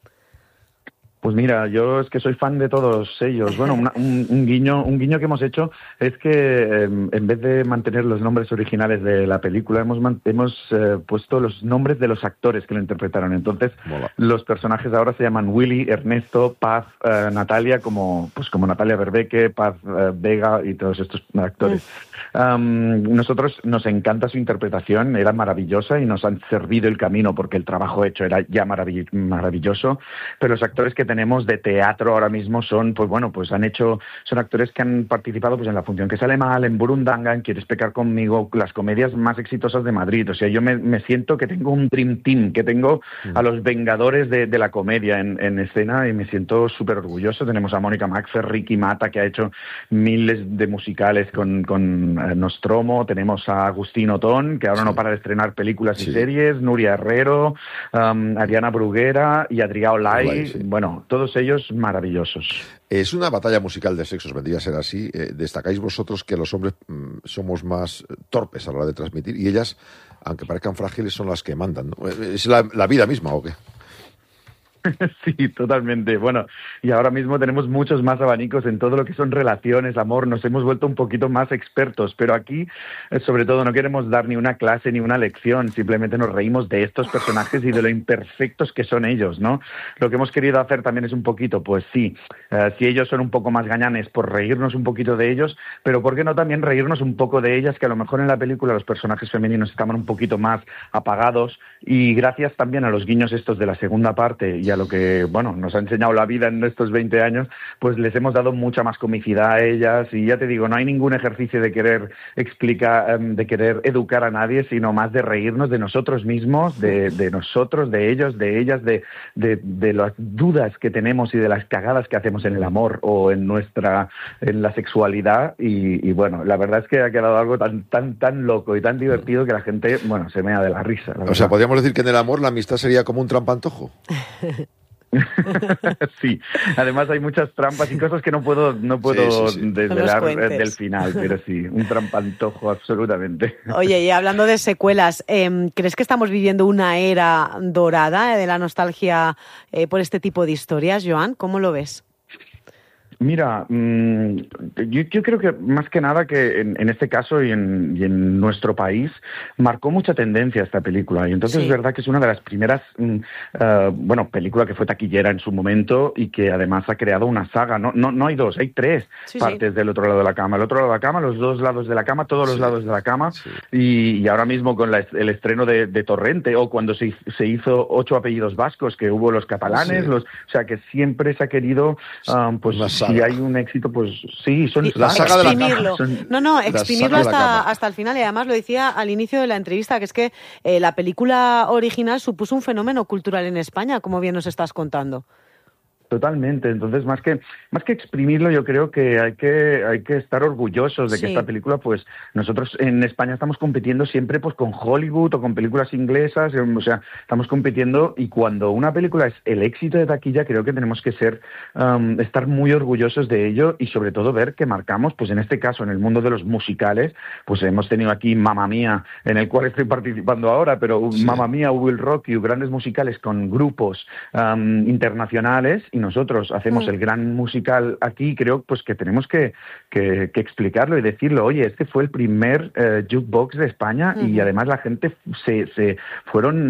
Pues mira, yo es que soy fan de todos ellos. Bueno, una, un, un guiño un guiño que hemos hecho es que eh, en vez de mantener los nombres originales de la película, hemos, hemos eh, puesto los nombres de los actores que lo interpretaron. Entonces, Mola. Los personajes ahora se llaman Willy, Ernesto, Paz, eh, Natalia, como pues como Natalia Berbeque, Paz eh, Vega y todos estos actores. Mm. Um, nosotros nos encanta su interpretación, era maravillosa y nos han servido el camino porque el trabajo hecho era ya maravill- maravilloso, pero los actores que tenemos de teatro ahora mismo son, pues bueno, pues han hecho, son actores que han participado pues en La función que sale mal, en Burundanga, en Quieres pecar conmigo, las comedias más exitosas de Madrid. O sea, yo me, me siento que tengo un dream team, que tengo a los vengadores de, de la comedia en, en escena y me siento súper orgulloso. Tenemos a Mónica Maxfer, Ricky Mata, que ha hecho miles de musicales con, con eh, Nostromo, tenemos a Agustín Otón, que ahora sí. no para de estrenar películas sí. y series, Nuria Herrero, um, Ariana Bruguera y Adrià Olay, Olay sí. bueno, todos ellos maravillosos.
Es una batalla musical de sexos, vendría a ser así. Eh, destacáis vosotros que los hombres mmm, somos más torpes a la hora de transmitir y ellas, aunque parezcan frágiles, son las que mandan, ¿no? ¿Es la, la vida misma o qué?
Sí, totalmente. Bueno, y ahora mismo tenemos muchos más abanicos en todo lo que son relaciones, amor, nos hemos vuelto un poquito más expertos, pero aquí, sobre todo, no queremos dar ni una clase ni una lección, simplemente nos reímos de estos personajes y de lo imperfectos que son ellos, ¿no? Lo que hemos querido hacer también es un poquito, pues sí, uh, si ellos son un poco más gañanes, por reírnos un poquito de ellos, pero ¿por qué no también reírnos un poco de ellas, que a lo mejor en la película los personajes femeninos estaban un poquito más apagados, y gracias también a los guiños estos de la segunda parte y a a lo que, bueno, nos ha enseñado la vida en estos veinte años, pues les hemos dado mucha más comicidad a ellas y ya te digo, no hay ningún ejercicio de querer explicar, de querer educar a nadie, sino más de reírnos de nosotros mismos, de, de nosotros, de ellos, de ellas, de, de, de las dudas que tenemos y de las cagadas que hacemos en el amor o en nuestra, en la sexualidad y, y bueno, la verdad es que ha quedado algo tan, tan, tan loco y tan divertido que la gente, bueno, se mea de la risa. La
o sea, podríamos decir que en el amor la amistad sería como un trampantojo.
Sí, además hay muchas trampas y cosas que no puedo no puedo sí, sí, sí. desvelar no del final, pero sí, un trampantojo absolutamente.
Oye, y hablando de secuelas, eh, ¿crees que estamos viviendo una era dorada de la nostalgia eh, por este tipo de historias, Joan? ¿Cómo lo ves?
Mira, mmm, yo, yo creo que más que nada que en, en este caso y en, y en nuestro país marcó mucha tendencia esta película y entonces sí. Es verdad que es una de las primeras, mmm, uh, bueno, película que fue taquillera en su momento y que además ha creado una saga. No, no, no hay dos, hay tres sí, partes sí. del otro lado de la cama. El otro lado de la cama, los dos lados de la cama, todos los sí. lados de la cama sí. y, y ahora mismo con la, el estreno de, de Torrente o cuando se, se hizo Ocho apellidos vascos, que hubo los catalanes, sí. los, o sea que siempre se ha querido, um, pues si hay un éxito, pues sí, son
la saga de la cama. Son, no, no, exprimirlo hasta, hasta el final y además lo decía al inicio de la entrevista, que es que eh, la película original supuso un fenómeno cultural en España, como bien nos estás contando.
Totalmente, entonces más que más que exprimirlo yo creo que hay que hay que estar orgullosos de que sí. esta película pues nosotros en España estamos compitiendo siempre pues con Hollywood o con películas inglesas, o sea, estamos compitiendo y cuando una película es el éxito de taquilla creo que tenemos que ser um, estar muy orgullosos de ello y sobre todo ver que marcamos pues en este caso en el mundo de los musicales pues hemos tenido aquí Mamma Mía en el cual estoy participando ahora, pero sí. Mamma Mía, Will Rock You, grandes musicales con grupos um, internacionales y nosotros hacemos mm. el gran musical aquí, creo pues que tenemos que, que, que explicarlo y decirlo, oye, este fue el primer eh, jukebox de España mm. y además la gente se, se fueron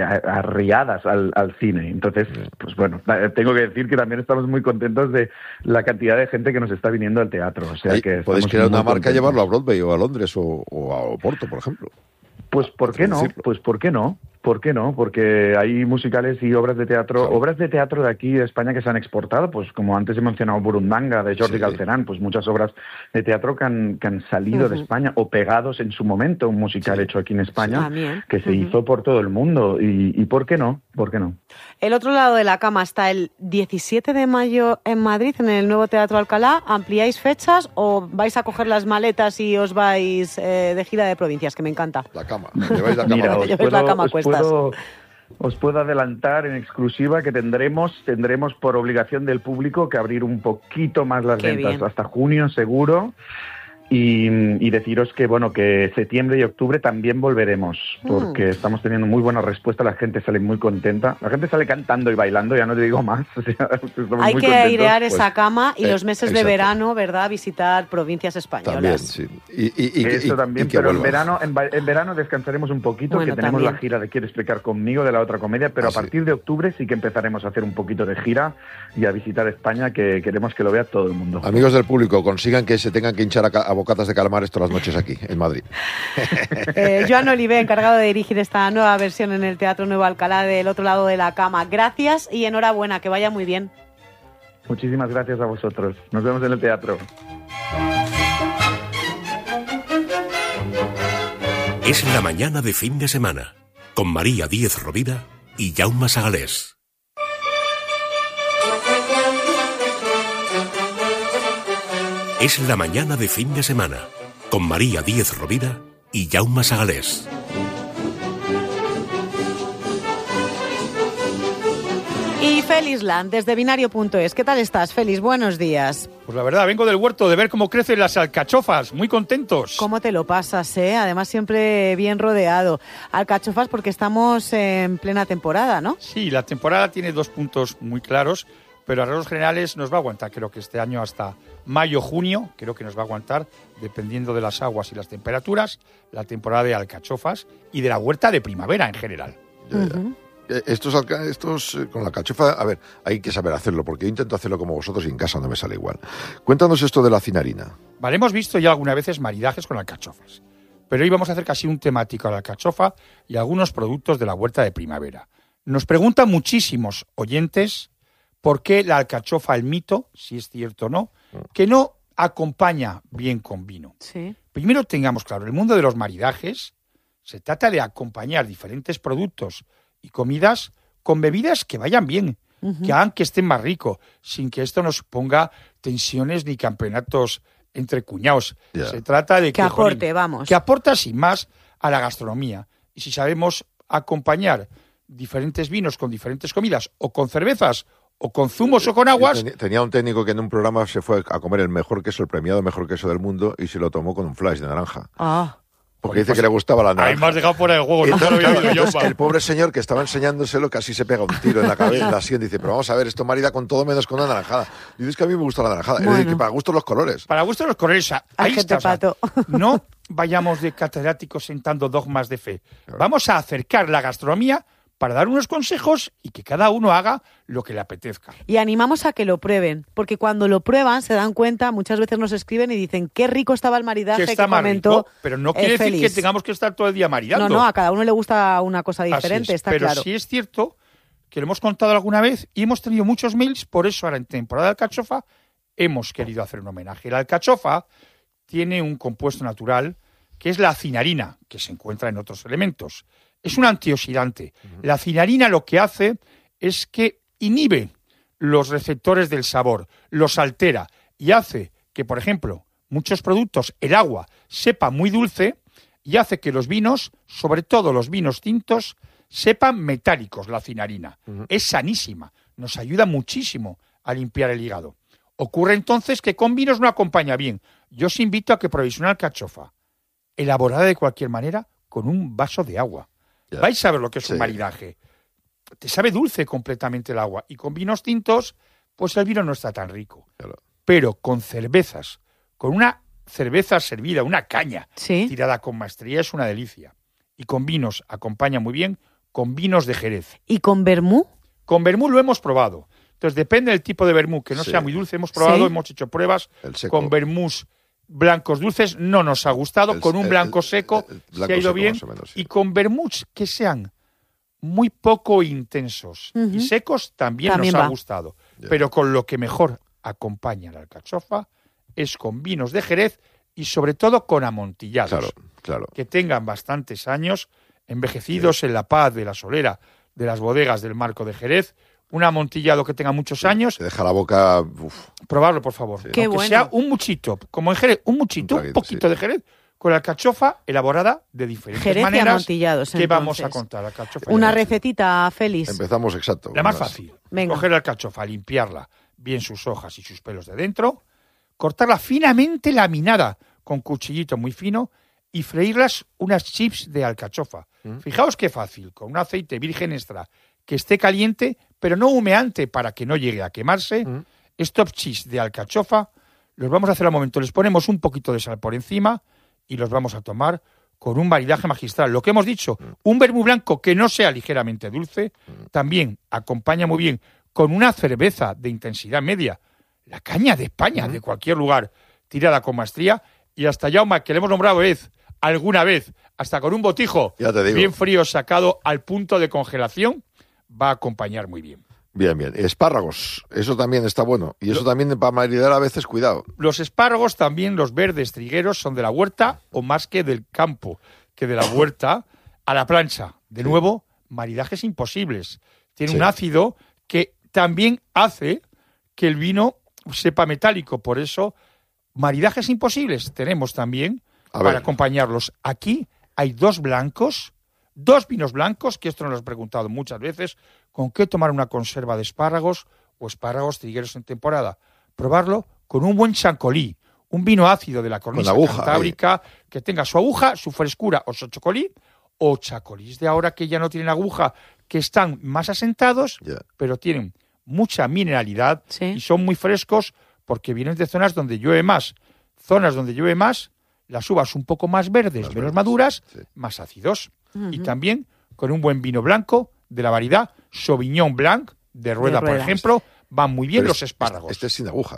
arriadas al, al cine. Entonces, pues bueno, tengo que decir que también estamos muy contentos de la cantidad de gente que nos está viniendo al teatro. O sea, que
podéis crear una marca y llevarlo a Broadway o a Londres o, o a Oporto, por ejemplo.
Pues ¿por qué no? Pues ¿por qué no? ¿Por qué no? Porque hay musicales y obras de teatro, claro. obras de teatro de aquí de España que se han exportado, pues como antes he mencionado Burundanga de Jordi sí. Galcerán, pues muchas obras de teatro que han, que han salido uh-huh. de España o pegados en su momento, un musical sí. hecho aquí en España sí. que se uh-huh. hizo por todo el mundo y, y ¿por qué no? ¿Por qué no?
El otro lado de la cama está el diecisiete de mayo en Madrid, en el nuevo Teatro Alcalá. ¿Ampliáis fechas o vais a coger las maletas y os vais eh, de gira de provincias? Que me encanta.
La cama, lleváis la cama.
Mira, os
lleváis
puedo,
la cama a
os
cuestas.
Puedo, os puedo adelantar en exclusiva que tendremos, tendremos por obligación del público que abrir un poquito más las
Qué
ventas
bien.
hasta junio seguro. Y, y deciros que bueno que septiembre y octubre también volveremos porque mm. estamos teniendo muy buena respuesta, la gente sale muy contenta, la gente sale cantando y bailando, ya no te digo más. O sea,
hay
muy
que
contentos,
airear
pues,
esa cama y
eh,
los meses
exacto.
de verano, ¿verdad? Visitar provincias españolas.
También, sí. Y, y, y,
Eso
y,
también,
y que
pero en
vuelvas.
verano, en, en verano descansaremos un poquito,
Bueno,
que tenemos
también.
la gira de Quiero explicar conmigo de la otra comedia, pero
Ah,
a partir
sí.
de octubre sí que empezaremos a hacer un poquito de gira y a visitar España, que queremos que lo vea todo el mundo.
Amigos del público, consigan que se tengan que hinchar a, ca- a bocatas de calamares todas las noches aquí, en Madrid.
Eh, Joan Olivé, encargado de dirigir esta nueva versión en el Teatro Nuevo Alcalá del otro lado de la cama. Gracias y enhorabuena, que vaya muy bien.
Muchísimas gracias a vosotros. Nos vemos en el teatro.
Es la mañana de fin de semana, con María Díez Rovira y Jaume Sagalés. Es la mañana de fin de semana, con María Díez Rovira y Jaume Sagalés.
Y Félix Land, desde binario punto es. ¿Qué tal estás, Félix? Buenos días.
Pues la verdad, vengo del huerto de ver cómo crecen las alcachofas, muy contentos.
¿Cómo te lo pasas, eh? Además, siempre bien rodeado. Alcachofas porque estamos en plena temporada, ¿no?
Sí, la temporada tiene dos puntos muy claros, pero a rasgos generales nos va a aguantar, creo que este año hasta mayo, junio, creo que nos va a aguantar, dependiendo de las aguas y las temperaturas, la temporada de alcachofas y de la huerta de primavera en general.
Ya, ya. Uh-huh. Estos, alca- estos eh, con la alcachofa, a ver, hay que saber hacerlo, porque yo intento hacerlo como vosotros y en casa no me sale igual. Cuéntanos esto de la cinarina.
Vale, hemos visto ya algunas veces maridajes con alcachofas, pero hoy vamos a hacer casi un temático a la alcachofa y algunos productos de la huerta de primavera. Nos preguntan muchísimos oyentes por qué la alcachofa, el mito, si es cierto o no, que no acompaña bien con vino.
Sí.
Primero tengamos claro, el mundo de los maridajes se trata de acompañar diferentes productos y comidas con bebidas que vayan bien, uh-huh. que hagan que estén más ricos, sin que esto nos suponga tensiones ni campeonatos entre cuñados.
Yeah.
Se trata de que,
que aporte,
jolín,
vamos.
Que aporta sin más a la gastronomía. Y si sabemos acompañar diferentes vinos con diferentes comidas, o con cervezas, o con zumos o con aguas...
Tenía un técnico que en un programa se fue a comer el mejor queso, el premiado mejor queso del mundo, y se lo tomó con un flash de naranja.
Ah.
Porque dice que le gustaba la naranja.
Ahí me has dejado fuera del juego, no
entonces,
lo había oído yo.
Entonces, el pobre señor que estaba enseñándoselo casi se pega un tiro en la cabeza, en la sien, dice, pero vamos a ver, esto marida con todo menos con una naranjada. Y dices que a mí me gusta la naranjada.
Bueno.
Es decir, que para gusto los colores.
Para gusto los colores, ahí
Ay,
está. O sea,
pato.
no vayamos de catedráticos sentando dogmas de fe. Vamos a acercar la gastronomía para dar unos consejos y que cada uno haga lo que le apetezca.
Y animamos a que lo prueben, porque cuando lo prueban se dan cuenta, muchas veces nos escriben y dicen qué rico estaba el maridaje
Que
que,
está más
comentó
rico, pero no quiere
eh,
decir
Félix.
que tengamos que estar todo el día maridando.
No, no, a cada uno le gusta una cosa
Así
diferente,
es,
está
pero
claro.
sí es cierto que lo hemos contado alguna vez y hemos tenido muchos mails, por eso ahora en temporada de alcachofa hemos querido hacer un homenaje. La alcachofa tiene un compuesto natural que es la cinarina, que se encuentra en otros elementos. Es un antioxidante. Uh-huh. La cinarina lo que hace es que inhibe los receptores del sabor, los altera y hace que, por ejemplo, muchos productos, el agua, sepa muy dulce y hace que los vinos, sobre todo los vinos tintos, sepan metálicos, la cinarina. Uh-huh. Es sanísima, nos ayuda muchísimo a limpiar el hígado. Ocurre entonces que con vinos no acompaña bien. Yo os invito a que probéis una alcachofa, elaborada de cualquier manera, con un vaso de agua. Ya. Vais a ver lo que es sí. un maridaje. Te sabe dulce completamente el agua. Y con vinos tintos, pues el vino no está tan rico. Claro. Pero con cervezas, con una cerveza servida, una caña ¿Sí? tirada con maestría, es una delicia. Y con vinos acompaña muy bien, con vinos de Jerez.
¿Y con vermú?
Con vermú lo hemos probado. Entonces depende del tipo de vermú, que no sí. sea muy dulce. Hemos probado, ¿Sí? hemos hecho pruebas con vermús blancos dulces, no nos ha gustado, el, con un blanco seco el, el, el blanco se ha ido bien, menos, sí. y con vermuts que sean muy poco intensos uh-huh. y secos también, también nos va. ha gustado. Yeah. Pero con lo que mejor acompaña la alcachofa es con vinos de Jerez y sobre todo con amontillados,
claro, claro.
que tengan bastantes años, envejecidos sí. en la paz de la solera de las bodegas del Marco de Jerez, un amontillado que tenga muchos años.
Te deja la boca... Uf.
Probarlo, por favor.
Sí.
Qué
Aunque
bueno.
sea un muchito, como en Jerez, un muchito, un, traguito, un poquito sí. de Jerez, con la alcachofa elaborada de diferentes
Jerez
maneras.
Y amontillados,
¿Qué
entonces.
vamos a contar? Alcachofa
Una recetita, Félix.
Empezamos exacto.
La más fácil. Venga. Coger la alcachofa, limpiarla, bien sus hojas y sus pelos de dentro, cortarla finamente laminada con cuchillito muy fino y freírlas unas chips de alcachofa. ¿Mm? Fijaos qué fácil, con un aceite virgen extra que esté caliente, pero no humeante para que no llegue a quemarse. Mm. Estos chips de alcachofa los vamos a hacer al momento. Les ponemos un poquito de sal por encima y los vamos a tomar con un maridaje magistral. Lo que hemos dicho, mm. un vermú blanco que no sea ligeramente dulce, mm. también acompaña muy bien con una cerveza de intensidad media, la caña de España, mm. de cualquier lugar, tirada con maestría, y hasta Jaume, que le hemos nombrado vez, alguna vez, hasta con un botijo
ya te digo.
bien frío sacado al punto de congelación, va a acompañar muy bien.
Bien, bien. Espárragos, eso también está bueno. Y eso Lo, también para maridar a veces, cuidado.
Los espárragos también, los verdes trigueros, son de la huerta o más que del campo, que de la huerta a la plancha. De sí. nuevo, maridajes imposibles. Tiene sí. un ácido que también hace que el vino sepa metálico. Por eso, maridajes imposibles tenemos también a para ver. acompañarlos. Aquí hay dos blancos, dos vinos blancos, que esto nos lo he preguntado muchas veces, ¿con qué tomar una conserva de espárragos o espárragos trigueros en temporada? Probarlo con un buen chancolí, un vino ácido de la cornisa cantábrica, eh. que tenga su aguja, su frescura o su chocolí, o chacolís de ahora que ya no tienen aguja, que están más asentados, yeah. pero tienen mucha mineralidad ¿Sí? y son muy frescos porque vienen de zonas donde llueve más. Zonas donde llueve más, las uvas un poco más verdes, más menos verdes, maduras, sí. más ácidos. Uh-huh. Y también con un buen vino blanco de la variedad Sauvignon Blanc, de Rueda, de por ejemplo, van muy bien pero los espárragos.
Este es sin aguja.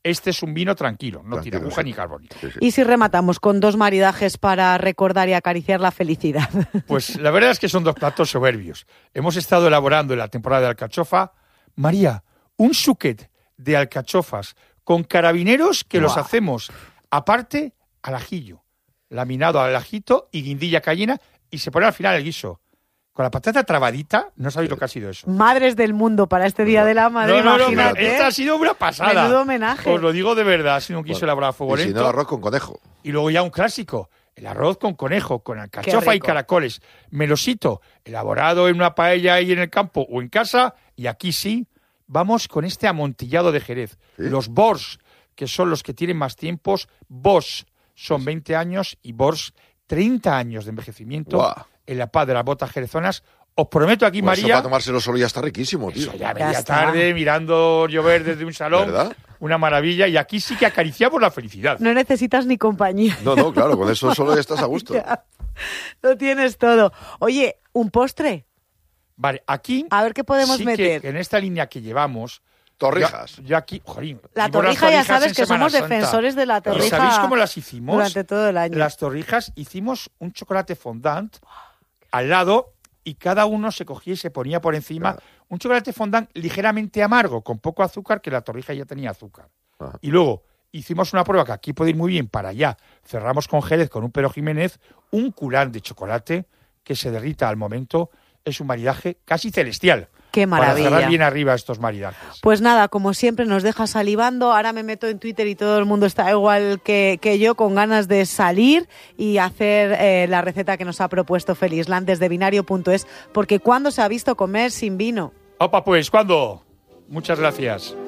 este es un vino tranquilo, no tiene aguja
sí.
ni carbón.
Sí, sí.
Y si rematamos con dos maridajes para recordar y acariciar la felicidad.
Pues la verdad es que son dos platos soberbios. Hemos estado elaborando en la temporada de alcachofa, María, un suquet de alcachofas con carabineros que
Wow.
los hacemos aparte al ajillo, laminado al ajito y guindilla cayena, y se pone al final el guiso. Con la patata trabadita, no sabéis lo que ha sido eso.
Madres del mundo para este Día de la Madre,
No, no, no,
imagínate.
pero esta ha sido una pasada.
Menudo homenaje.
Os lo digo de verdad, ha sido un guiso
Bueno,
elaborado a fuego
y si
lento.
no, arroz con conejo.
Y luego ya un clásico, el arroz con conejo, con alcachofa y
rico.
caracoles. Melosito, elaborado en una paella ahí en el campo o en casa. Y aquí sí, vamos con este amontillado de Jerez.
¿Sí?
Los Bors, que son los que tienen más tiempos. Bosch son veinte años y Bors treinta años de envejecimiento
Guau.
en la paz de las botas jerezonas. Os prometo aquí,
Pues eso
María...
para tomárselo solo ya está riquísimo, tío.
Eso ya
Ya
media
está.
tarde, mirando llover desde un salón.
¿Verdad?
Una maravilla. Y aquí sí que acariciamos la felicidad.
No necesitas ni compañía.
No, no, claro, con eso solo ya estás a gusto.
Ya. Lo tienes todo. Oye, ¿un postre?
Vale, aquí...
A ver qué podemos
sí
meter.
Que en esta línea que llevamos...
Torrijas.
Yo, yo aquí... Jorín,
La
hicimos las
torrija ya
torrijas
sabes
en
que
Semana
somos
Santa.
defensores de la
¿Y
torrija.
sabéis cómo las hicimos?
Durante todo el año.
Las torrijas hicimos un chocolate fondant al lado y cada uno se cogía y se ponía por encima
Claro.
un chocolate fondant ligeramente amargo, con poco azúcar, que la torrija ya tenía azúcar.
Ajá.
Y luego hicimos una prueba que aquí puede ir muy bien para allá. Cerramos con Jerez, con un Pero Jiménez, un culán de chocolate que se derrita al momento. Es un maridaje casi celestial.
Qué maravilla.
Para cerrar bien arriba estos maridajes.
Pues nada, como siempre nos deja salivando. Ahora me meto en Twitter y todo el mundo está igual que, que yo, con ganas de salir y hacer eh, la receta que nos ha propuesto Felisland desde binario punto es, porque ¿cuándo se ha visto comer sin vino?
Opa, pues, ¿cuándo? Muchas gracias.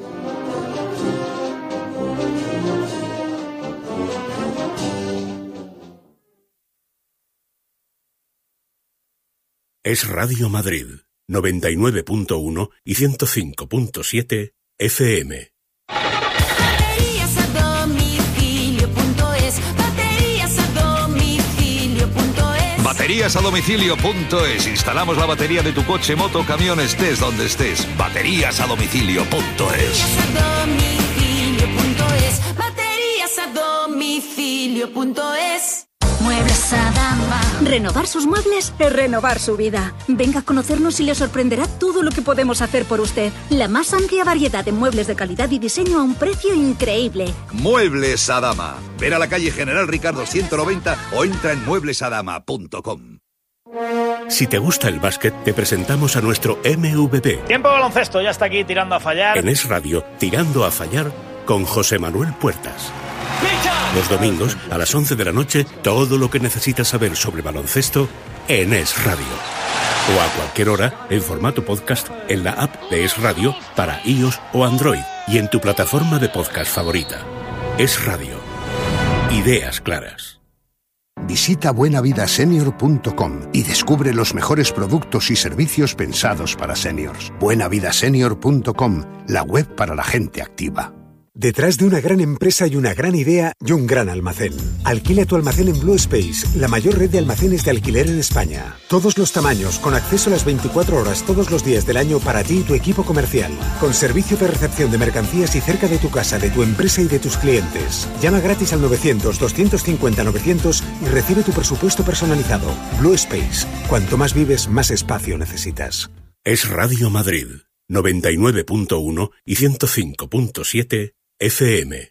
Es Radio Madrid, noventa y nueve punto uno y ciento cinco punto siete F M.
Baterías a domicilio punto es. Baterías a domicilio punto es.
Baterías a domicilio punto es. Instalamos la batería de tu coche, moto, camión, estés donde estés. Baterías a domicilio punto es.
Baterías a domicilio punto es. Baterías a domicilio punto es. Muebles Adama.
Renovar sus muebles es renovar su vida. Venga a conocernos y le sorprenderá todo lo que podemos hacer por usted. La más amplia variedad de muebles de calidad y diseño a un precio increíble.
Muebles Adama. Ver a la calle General Ricardo ciento noventa o entra en muebles adama punto com.
Si te gusta el básquet, te presentamos a nuestro M V P.
Tiempo de baloncesto, ya está aquí tirando a fallar.
En Es Radio, Tirando a Fallar, con José Manuel Puertas. Los domingos, a las once de la noche, todo lo que necesitas saber sobre baloncesto en Es Radio. O a cualquier hora, en formato podcast, en la app de Es Radio para iOS o Android y en tu plataforma de podcast favorita. Es Radio. Ideas claras.
Visita buena vida senior punto com y descubre los mejores productos y servicios pensados para seniors. buena vida senior punto com, la web para la gente activa.
Detrás de una gran empresa y una gran idea y un gran almacén. Alquila tu almacén en Blue Space, la mayor red de almacenes de alquiler en España. Todos los tamaños, con acceso a las veinticuatro horas todos los días del año para ti y tu equipo comercial. Con servicio de recepción de mercancías y cerca de tu casa, de tu empresa y de tus clientes. Llama gratis al novecientos, doscientos cincuenta, novecientos y recibe tu presupuesto personalizado. Blue Space. Cuanto más vives, más espacio necesitas.
Es Radio Madrid, noventa y nueve punto uno y ciento cinco punto siete F M.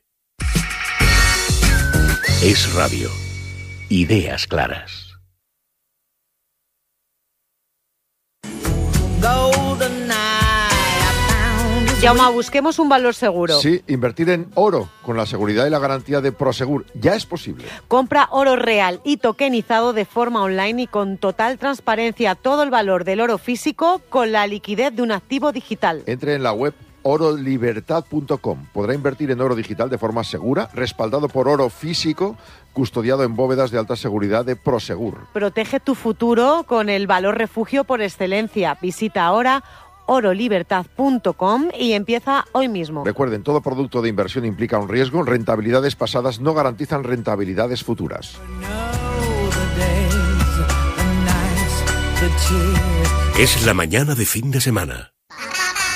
Es Radio. Ideas claras.
Jaume, busquemos un valor seguro.
Sí, invertir en oro con la seguridad y la garantía de Prosegur ya es posible.
Compra oro real y tokenizado de forma online y con total transparencia todo el valor del oro físico con la liquidez de un activo digital.
Entre en la web oro libertad punto com. Podrá invertir en oro digital de forma segura, respaldado por oro físico, custodiado en bóvedas de alta seguridad de Prosegur.
Protege tu futuro con el valor refugio por excelencia. Visita ahora oro libertad punto com y empieza hoy mismo.
Recuerden, todo producto de inversión implica un riesgo. Rentabilidades pasadas no garantizan rentabilidades futuras.
Es la mañana de fin de semana.